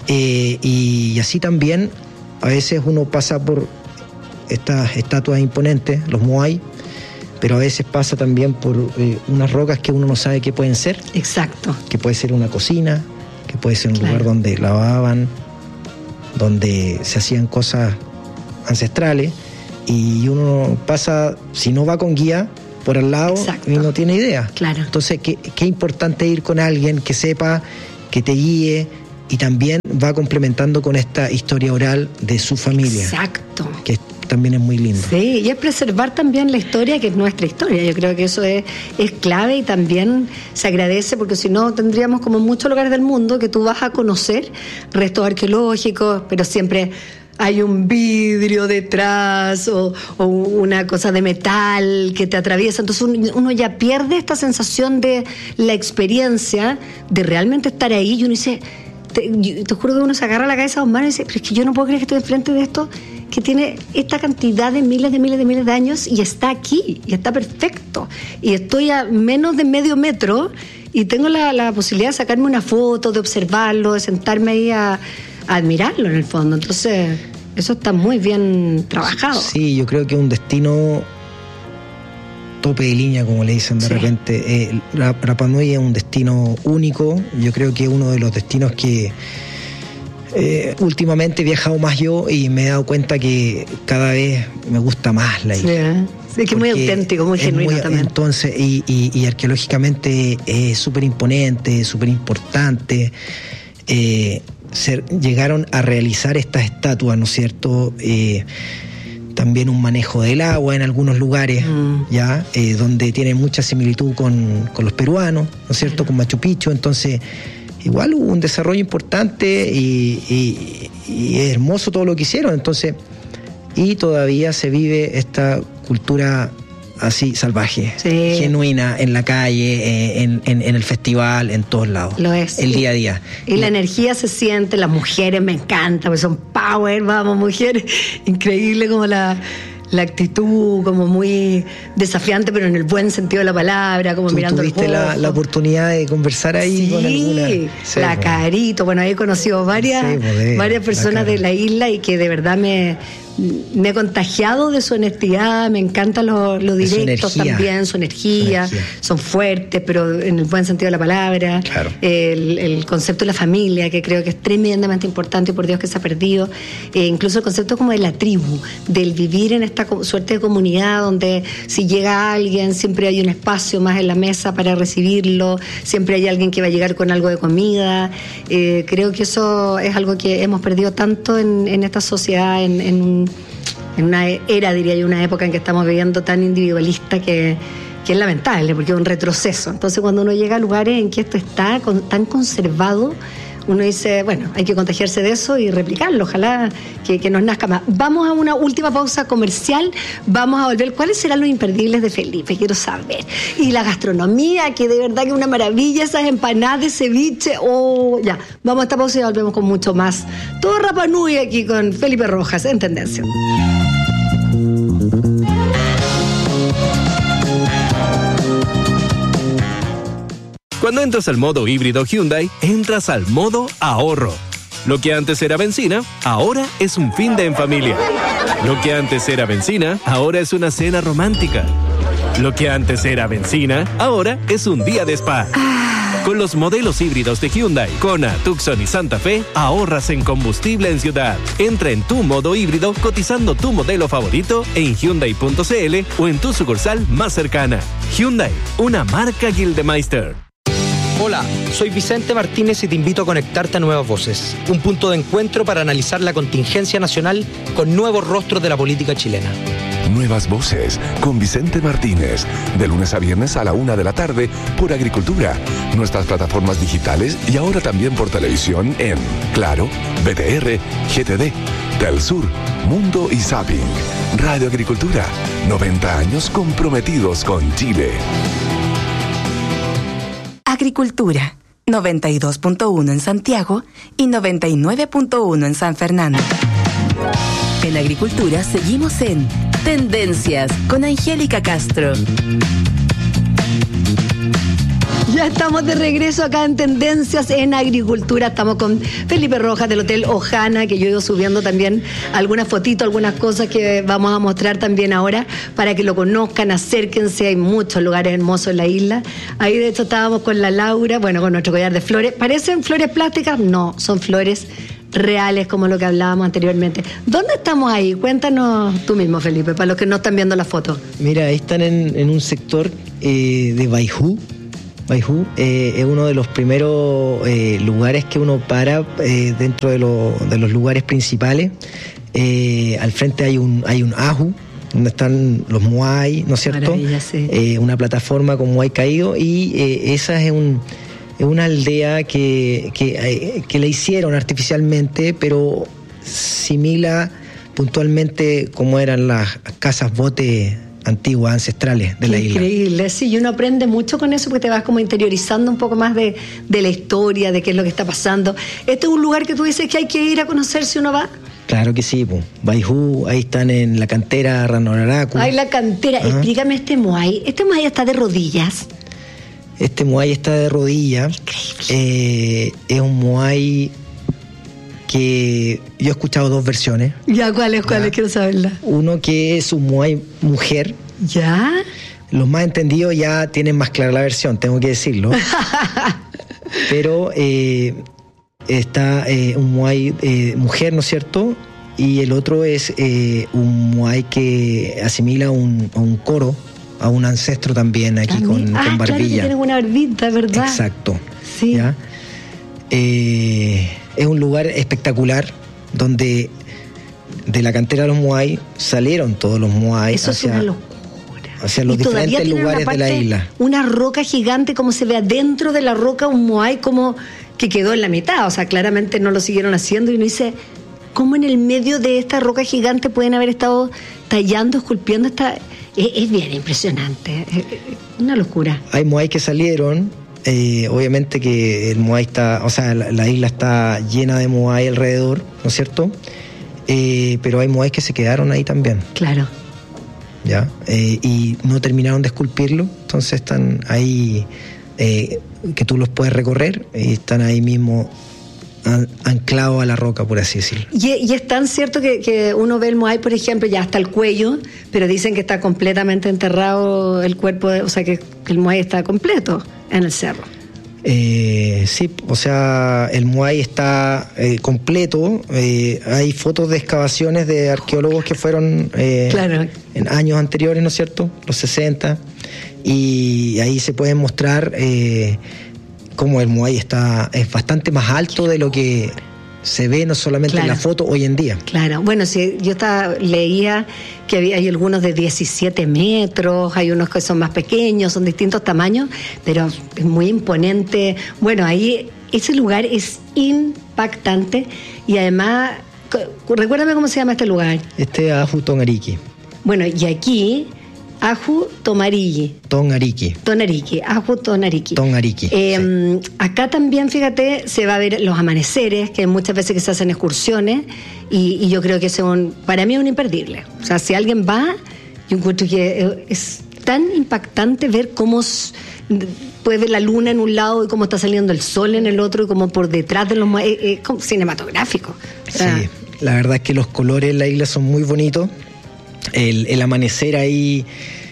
Eh, y así también a veces uno pasa por estas estatuas imponentes, los moai, pero a veces pasa también por eh, unas rocas que uno no sabe qué pueden ser. Exacto. Que puede ser una cocina, que puede ser un Claro. lugar donde lavaban, donde se hacían cosas ancestrales, y uno pasa, si no va con guía, por al lado. Exacto. Y no tiene idea. Claro. Entonces, qué, qué importante ir con alguien que sepa, que te guíe, y también va complementando con esta historia oral de su familia. Exacto. Que también es muy lindo. Sí, y es preservar también la historia, que es nuestra historia. Yo creo que eso es, es clave, y también se agradece, porque si no tendríamos como en muchos lugares del mundo que tú vas a conocer restos arqueológicos, pero siempre hay un vidrio detrás o, o una cosa de metal que te atraviesa. Entonces uno, uno ya pierde esta sensación de la experiencia de realmente estar ahí, y uno dice... Te, yo, te juro que uno se agarra la cabeza a dos manos y dice, pero es que yo no puedo creer que estoy enfrente de esto, que tiene esta cantidad de miles de miles de miles de años y está aquí, y está perfecto. Y estoy a menos de medio metro y tengo la, la posibilidad de sacarme una foto, de observarlo, de sentarme ahí a, a admirarlo en el fondo. Entonces, eso está muy bien trabajado. Sí, yo creo que es un destino tope de línea, como le dicen de sí. repente. Eh, Rapa Nui es un destino único. Yo creo que es uno de los destinos que eh, últimamente he viajado más yo, y me he dado cuenta que cada vez me gusta más la isla. Sí, sí, que es muy auténtico, muy genuino muy, también. Entonces, y, y, y arqueológicamente es súper imponente, súper importante. Eh, ser, llegaron a realizar estas estatuas, ¿no es cierto? Eh, También un manejo del agua en algunos lugares, mm. ya eh, donde tiene mucha similitud con, con los peruanos, ¿no es cierto?, con Machu Picchu. Entonces, igual hubo un desarrollo importante, y, y, y es hermoso todo lo que hicieron. Entonces, y todavía se vive esta cultura así salvaje, sí. genuina, en la calle, eh, en, en, en el festival, en todos lados. Lo es. El día a día. Y, y la energía se siente, las mujeres me encanta, porque son power, vamos, mujeres, increíble como la, la actitud, como muy desafiante, pero en el buen sentido de la palabra, como ¿Tú mirando tuviste el la, la oportunidad de conversar ahí sí, con alguna? Sí, la pues. Carito, bueno, he conocido varias, sí, pues, varias personas la de la isla, y que de verdad me... me he contagiado de su honestidad, me encantan los lo directos también, su energía, su energía, son fuertes, pero en el buen sentido de la palabra. Claro. El, el concepto de la familia, que creo que es tremendamente importante, y por Dios que se ha perdido. Eh, incluso el concepto como de la tribu, del vivir en esta suerte de comunidad, donde si llega alguien, siempre hay un espacio más en la mesa para recibirlo, siempre hay alguien que va a llegar con algo de comida. Eh, creo que eso es algo que hemos perdido tanto en, en esta sociedad, en, en un en una era, diría yo, una época en que estamos viviendo tan individualista que, que es lamentable, porque es un retroceso. Entonces, cuando uno llega a lugares en que esto está con, tan conservado, uno dice, bueno, hay que contagiarse de eso y replicarlo, ojalá que, que nos nazca más. Vamos a una última pausa comercial, vamos a volver. ¿Cuáles serán los imperdibles de Felipe? Quiero saber. Y la gastronomía, que de verdad que es una maravilla, esas empanadas de ceviche. Oh, ya, vamos a esta pausa y volvemos con mucho más. Todo Rapa Nui aquí con Felipe Rojas en Tendencia. Cuando entras al modo híbrido Hyundai, entras al modo ahorro. Lo que antes era benzina, ahora es un fin de en familia. Lo que antes era benzina, ahora es una cena romántica. Lo que antes era benzina, ahora es un día de spa. Con los modelos híbridos de Hyundai, Kona, Tucson y Santa Fe, ahorras en combustible en ciudad. Entra en tu modo híbrido cotizando tu modelo favorito en Hyundai punto c l o en tu sucursal más cercana. Hyundai, una marca Gildemeister. Hola, soy Vicente Martínez y te invito a conectarte a Nuevas Voces, un punto de encuentro para analizar la contingencia nacional con nuevos rostros de la política chilena. Nuevas Voces con Vicente Martínez, de lunes a viernes a la una de la tarde por Agricultura, nuestras plataformas digitales y ahora también por televisión en Claro, B T R, G T D, Telsur, Mundo y Zapping. Radio Agricultura, noventa años comprometidos con Chile. Agricultura, noventa y dos punto uno en Santiago y noventa y nueve punto uno en San Fernando. En Agricultura seguimos en Tendencias con Angélica Castro. Ya estamos de regreso acá en Tendencias en Agricultura. Estamos con Felipe Rojas del Hotel Ojana, que yo he ido subiendo también algunas fotitos, algunas cosas que vamos a mostrar también ahora para que lo conozcan, acérquense. Hay muchos lugares hermosos en la isla. Ahí de hecho estábamos con la Laura, bueno, con nuestro collar de flores. ¿Parecen flores plásticas? No, son flores reales, como lo que hablábamos anteriormente. ¿Dónde estamos ahí? Cuéntanos tú mismo, Felipe, para los que no están viendo la foto. Mira, ahí están en, en un sector eh, de Baijú. Baijú eh, es uno de los primeros eh, lugares que uno para eh, dentro de, lo, de los lugares principales. Eh, al frente hay un hay un aju, donde están los muay, ¿no es cierto? Sí. Eh, una plataforma con muay caído, y eh, esa es un es una aldea que, que, eh, que la hicieron artificialmente, pero simila puntualmente como eran las casas bote antiguas, ancestrales de Qué la isla. Increíble, sí, y uno aprende mucho con eso porque te vas como interiorizando un poco más de, de la historia, de qué es lo que está pasando. ¿Este es un lugar que tú dices que hay que ir a conocer si uno va? Claro que sí, pues. Baijú, ahí están en la cantera Ranoraracu. Ay, la cantera. Ajá. Explícame este muay. Este muay está de rodillas. Este muay está de rodillas. Eh, es un muay que yo he escuchado dos versiones. Ya, ¿cuáles? ¿Cuáles? Quiero saberla. Uno que es un muay mujer. ¿Ya? Los más entendidos ya tienen más clara la versión, tengo que decirlo. Pero eh, está eh, un muay eh, mujer, ¿no es cierto? Y el otro es eh, un muay que asimila un, a un coro, a un ancestro también aquí con, ah, con barbilla. Claro que tienen una barbita, ¿verdad? Exacto. Sí. ¿Ya? Eh, es un lugar espectacular donde de la cantera de los muay salieron todos los muay Eso hacia, es una locura. hacia los Y todavía diferentes tienen lugares una parte, de la isla. Una roca gigante, como se ve adentro de la roca, un muay como que quedó en la mitad. O sea, claramente no lo siguieron haciendo y uno dice, ¿cómo en el medio de esta roca gigante pueden haber estado tallando, esculpiendo esta? Es, es bien impresionante, es una locura. Hay muay que salieron, eh, obviamente que el muay está, o sea, la, la isla está llena de muay alrededor, ¿no es cierto? Eh, pero hay muay que se quedaron ahí también. Claro. ¿Ya? Eh, y no terminaron de esculpirlo, entonces están ahí, eh, que tú los puedes recorrer, y están ahí mismo an, anclados a la roca, por así decirlo. Y, y es tan cierto que, que uno ve el muay, por ejemplo, ya hasta el cuello, pero dicen que está completamente enterrado el cuerpo, de, o sea, que, que el muay está completo en el cerro. Eh, sí, o sea, el muay está eh, completo. Eh, hay fotos de excavaciones de arqueólogos que fueron eh, claro. en años anteriores, ¿no es cierto? Los sesenta. Y ahí se puede mostrar eh, cómo el muay está, es bastante más alto de lo que se ve no solamente claro. en la foto hoy en día. Claro, bueno, sí, yo estaba, leía que había, hay algunos de diecisiete metros, hay unos que son más pequeños, son distintos tamaños, pero es muy imponente. Bueno, ahí ese lugar es impactante y además, recuérdame cómo se llama este lugar. Este es Aju Tongariki. Bueno, y aquí, Aju Tomariki. Tongariki. Tonariki, Aju Tonariki. Tongariki. Eh, sí. Acá también, fíjate, se va a ver los amaneceres, que hay muchas veces que se hacen excursiones, y, y yo creo que es un, para mí es un imperdible. O sea, si alguien va, yo encuentro que es tan impactante ver cómo puede ver la luna en un lado y cómo está saliendo el sol en el otro, y cómo por detrás de los... Es, es como cinematográfico. O sea, sí, la verdad es que los colores en la isla son muy bonitos. El, el amanecer ahí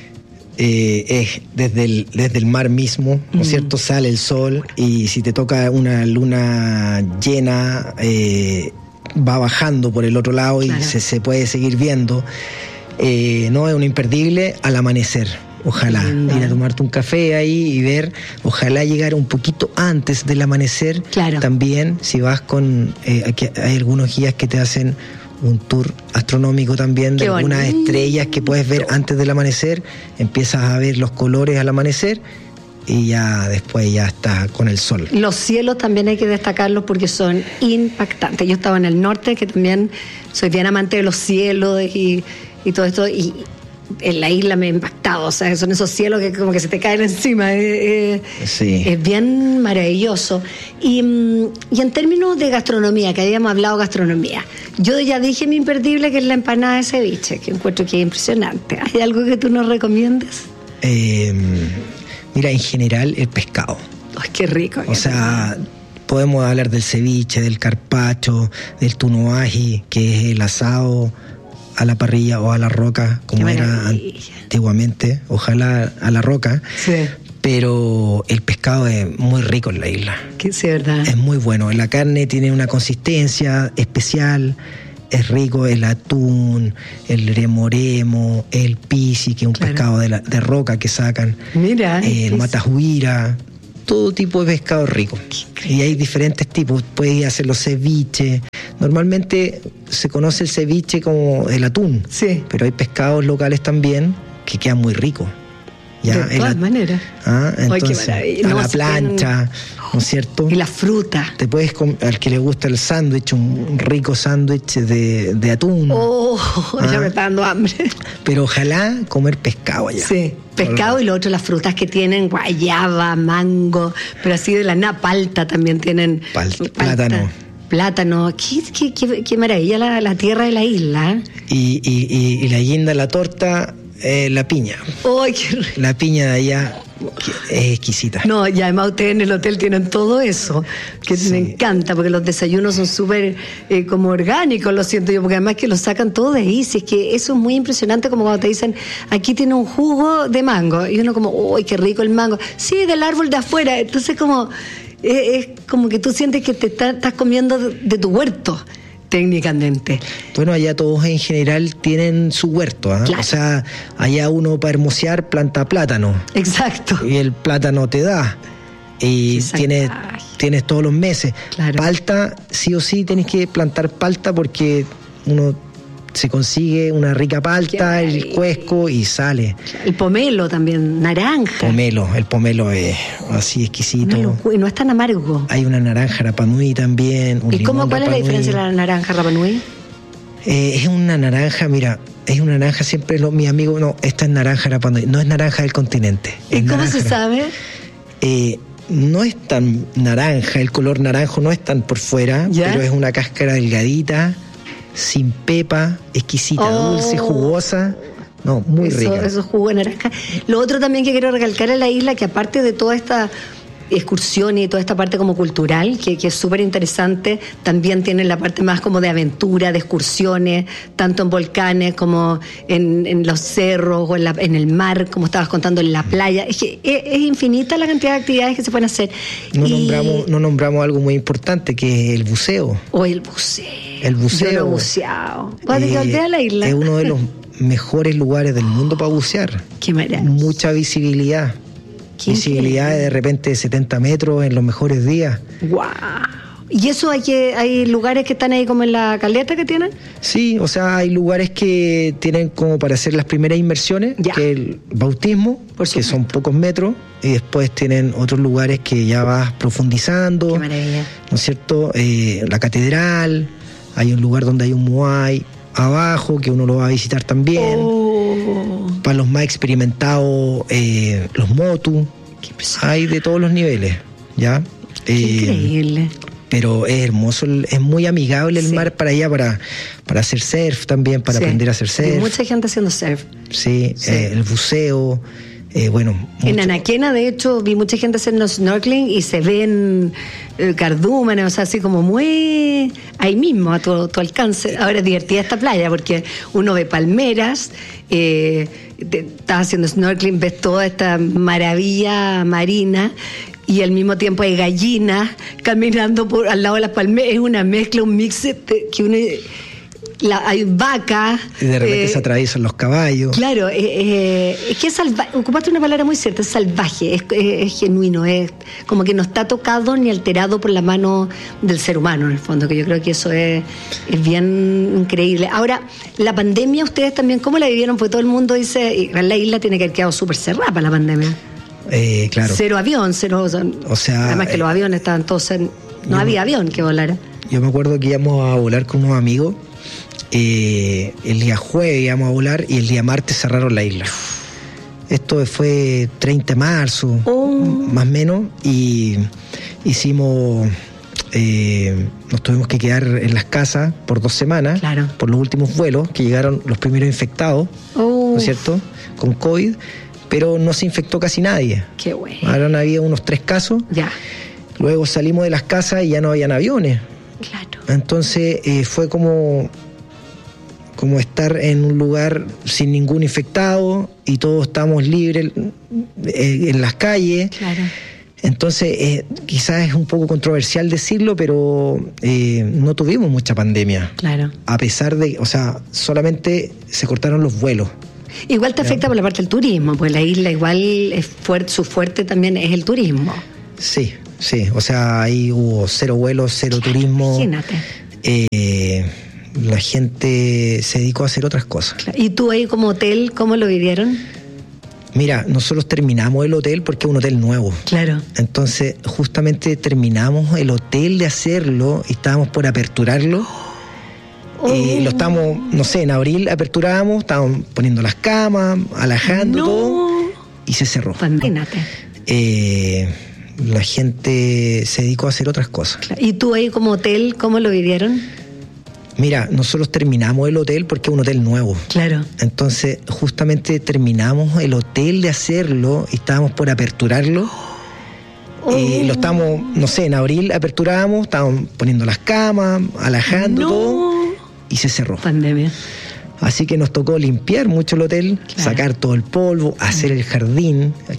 eh, es desde el, desde el mar mismo, ¿no es mm. cierto? Sale el sol, y si te toca una luna llena, eh, va bajando por el otro lado, claro. y se, se puede seguir viendo. Eh, no, es un imperdible al amanecer. Ojalá mm. ir a tomarte un café ahí y ver, ojalá llegar un poquito antes del amanecer. Claro. También, si vas con, eh, aquí hay algunos guías que te hacen un tour astronómico también de Qué algunas bonito. estrellas que puedes ver antes del amanecer, empiezas a ver los colores al amanecer y ya después ya está con el sol. Los cielos también hay que destacarlos porque son impactantes. Yo estaba en el norte, que también soy bien amante de los cielos y, y todo esto, y en la isla me ha impactado. O sea, son esos cielos que como que se te caen encima. Eh, eh, sí. Es bien maravilloso. Y, y en términos de gastronomía, que habíamos hablado de gastronomía, yo ya dije mi imperdible, que es la empanada de ceviche, que encuentro que es impresionante. ¿Hay algo que tú nos recomiendes? Eh, Mira, en general el pescado. Ay, qué rico. O sea, podemos hablar del ceviche, del carpaccio, del tunoaji, que es el asado a la parrilla o a la roca, como era antiguamente, ojalá a la roca. Sí. Pero el pescado es muy rico en la isla. Que sí, ¿verdad? Es muy bueno. La carne tiene una consistencia especial, es rico el atún, el remoremo, el pisi, que es un claro. pescado de, la, de roca que sacan. Mira. Eh, el matajuira, todo tipo de pescado rico. Y hay diferentes tipos. Puedes hacer los ceviches. Normalmente se conoce el ceviche como el atún. Sí. Pero hay pescados locales también que quedan muy ricos. Ya, de todas la, maneras. Ah, entonces, Ay, a no, la plancha, ¿no es cierto? Y la fruta. Te puedes comer, al que le gusta el sándwich, un rico sándwich de, de atún. Oh, ah, ya me está dando hambre. Pero ojalá comer pescado allá. Sí, pescado Hola. Y lo otro, las frutas que tienen, guayaba, mango, pero así de la nada, palta también tienen. Pal, palta. Plátano. Plátano, qué, qué, qué, qué maravilla la, la tierra de la isla. Y, y, y, y la guinda, la torta. Eh, la piña. ¡Ay, qué rico! La piña de allá es exquisita. No, y además ustedes en el hotel tienen todo eso, que sí. Me encanta, porque los desayunos son súper eh, como orgánicos, lo siento yo, porque además que los sacan todo de ahí. Si es que eso es muy impresionante, como cuando te dicen, aquí tiene un jugo de mango, y uno como, ¡ay, qué rico el mango! Sí, del árbol de afuera. Entonces como, eh, es como que tú sientes que te está, estás comiendo de, de tu huerto. Técnicamente. Bueno, allá todos en general tienen su huerto, ¿eh? Claro. O sea, allá uno para hermosear planta plátano. Exacto. Y el plátano te da. Y tienes, tienes todos los meses. Claro. Palta, sí o sí tienes que plantar palta porque uno se consigue una rica palta, el cuesco y sale. El pomelo también, naranja. Pomelo, el pomelo es así exquisito. No, y no es tan amargo. Hay una naranja Rapa Nui también. Un ¿Y cómo, cuál es la diferencia de la naranja Rapa Nui? Eh, es una naranja, mira, es una naranja, siempre lo, mi amigo, no, esta es naranja Rapa Nui, no es naranja del continente. ¿Y cómo se sabe? Eh, no es tan naranja, el color naranjo no es tan por fuera, ¿ya? Pero es una cáscara delgadita, sin pepa, exquisita, oh. dulce, jugosa. No, muy eso, rica. Eso jugo de naranja. Lo otro también que quiero recalcar en la isla, que aparte de toda esta excursión y toda esta parte como cultural, que, que es súper interesante, también tienen la parte más como de aventura, de excursiones, tanto en volcanes como en, en los cerros o en, la, en el mar, como estabas contando, en la playa. Es que es, es infinita la cantidad de actividades que se pueden hacer. No, y... nombramos, no nombramos algo muy importante, que es el buceo. O el buceo. El buceo. Yo no he buceado. ¿Cuándo te volteas a la isla? Es uno de los mejores lugares del mundo para bucear. Qué maravilla. Mucha visibilidad. Qué visibilidad de repente de setenta metros en los mejores días. ¡Wow! ¿Y eso hay que hay lugares que están ahí como en la caleta que tienen? Sí, o sea, hay lugares que tienen como para hacer las primeras inmersiones, ya. Que el bautismo, que son pocos metros, y después tienen otros lugares que ya vas profundizando. Qué maravilla. ¿No es cierto? Eh, la catedral, hay un lugar donde hay un muay abajo, que uno lo va a visitar también. Oh. Para los más experimentados, eh, los motu, hay de todos los niveles, ¿ya? Qué eh, increíble. Pero es hermoso, es muy amigable el sí. mar para allá, para, para hacer surf también, para sí. aprender a hacer surf. Hay mucha gente haciendo surf. Sí, sí. Eh, el buceo. Eh, bueno, en mucho. Anaquena, de hecho, vi mucha gente haciendo snorkeling y se ven eh, cardúmenes, o sea, así como muy ahí mismo, a tu, tu alcance. Ahora es divertida esta playa porque uno ve palmeras, eh, te, estás haciendo snorkeling, ves toda esta maravilla marina y al mismo tiempo hay gallinas caminando por al lado de las palmeras. Es una mezcla, un mix de, que uno... La, hay vacas. Y de repente eh, se atraviesan los caballos. Claro, eh, eh, es que es salvaje. Ocupaste una palabra muy cierta, es salvaje, es, es, es genuino, es como que no está tocado ni alterado por la mano del ser humano, en el fondo, que yo creo que eso es, es bien increíble. Ahora, la pandemia, ustedes también, ¿cómo la vivieron? Porque todo el mundo dice, la isla tiene que haber quedado súper cerrada para la pandemia. Eh, claro. Cero avión, cero. O sea, además que eh, los aviones estaban todos en. No había avión que volara. Yo me acuerdo que íbamos a volar con unos amigos. Eh, el día jueves íbamos a volar y el día martes cerraron la isla. Esto fue treinta de marzo, oh. más o menos, y hicimos, eh, nos tuvimos que quedar en las casas por dos semanas, claro. por los últimos vuelos, que llegaron los primeros infectados, oh. ¿no es cierto?, con COVID, pero no se infectó casi nadie. Qué bueno. Ahora había unos tres casos. Ya. Luego salimos de las casas y ya no habían aviones. Claro. Entonces eh, fue como, como estar en un lugar sin ningún infectado y todos estamos libres eh, en las calles. Claro. Entonces, eh, quizás es un poco controversial decirlo, pero eh, no tuvimos mucha pandemia. Claro. A pesar de, o sea, solamente se cortaron los vuelos. Igual te afecta por la parte del turismo, pues la isla igual es fuerte, su fuerte también es el turismo. Sí, sí, o sea, ahí hubo cero vuelos, cero claro, turismo. Imagínate. Eh, la gente se dedicó a hacer otras cosas. Claro. ¿Y tú ahí como hotel, cómo lo vivieron? Mira, nosotros terminamos el hotel porque es un hotel nuevo. Claro. Entonces, justamente terminamos el hotel de hacerlo y estábamos por aperturarlo. Oh. Y lo estamos, no sé, en abril aperturábamos, estábamos poniendo las camas, alajando no. todo y se cerró. Imagínate. Eh, la gente se dedicó a hacer otras cosas. Claro. ¿Y tú ahí como hotel, cómo lo vivieron? Mira, nosotros terminamos el hotel porque es un hotel nuevo. Claro. Entonces, justamente terminamos el hotel de hacerlo y estábamos por aperturarlo. Oh. Y lo estamos, no sé, en abril aperturábamos, estábamos poniendo las camas, alajando no. todo y se cerró. Pandemia. Así que nos tocó limpiar mucho el hotel, claro. sacar todo el polvo, hacer el jardín,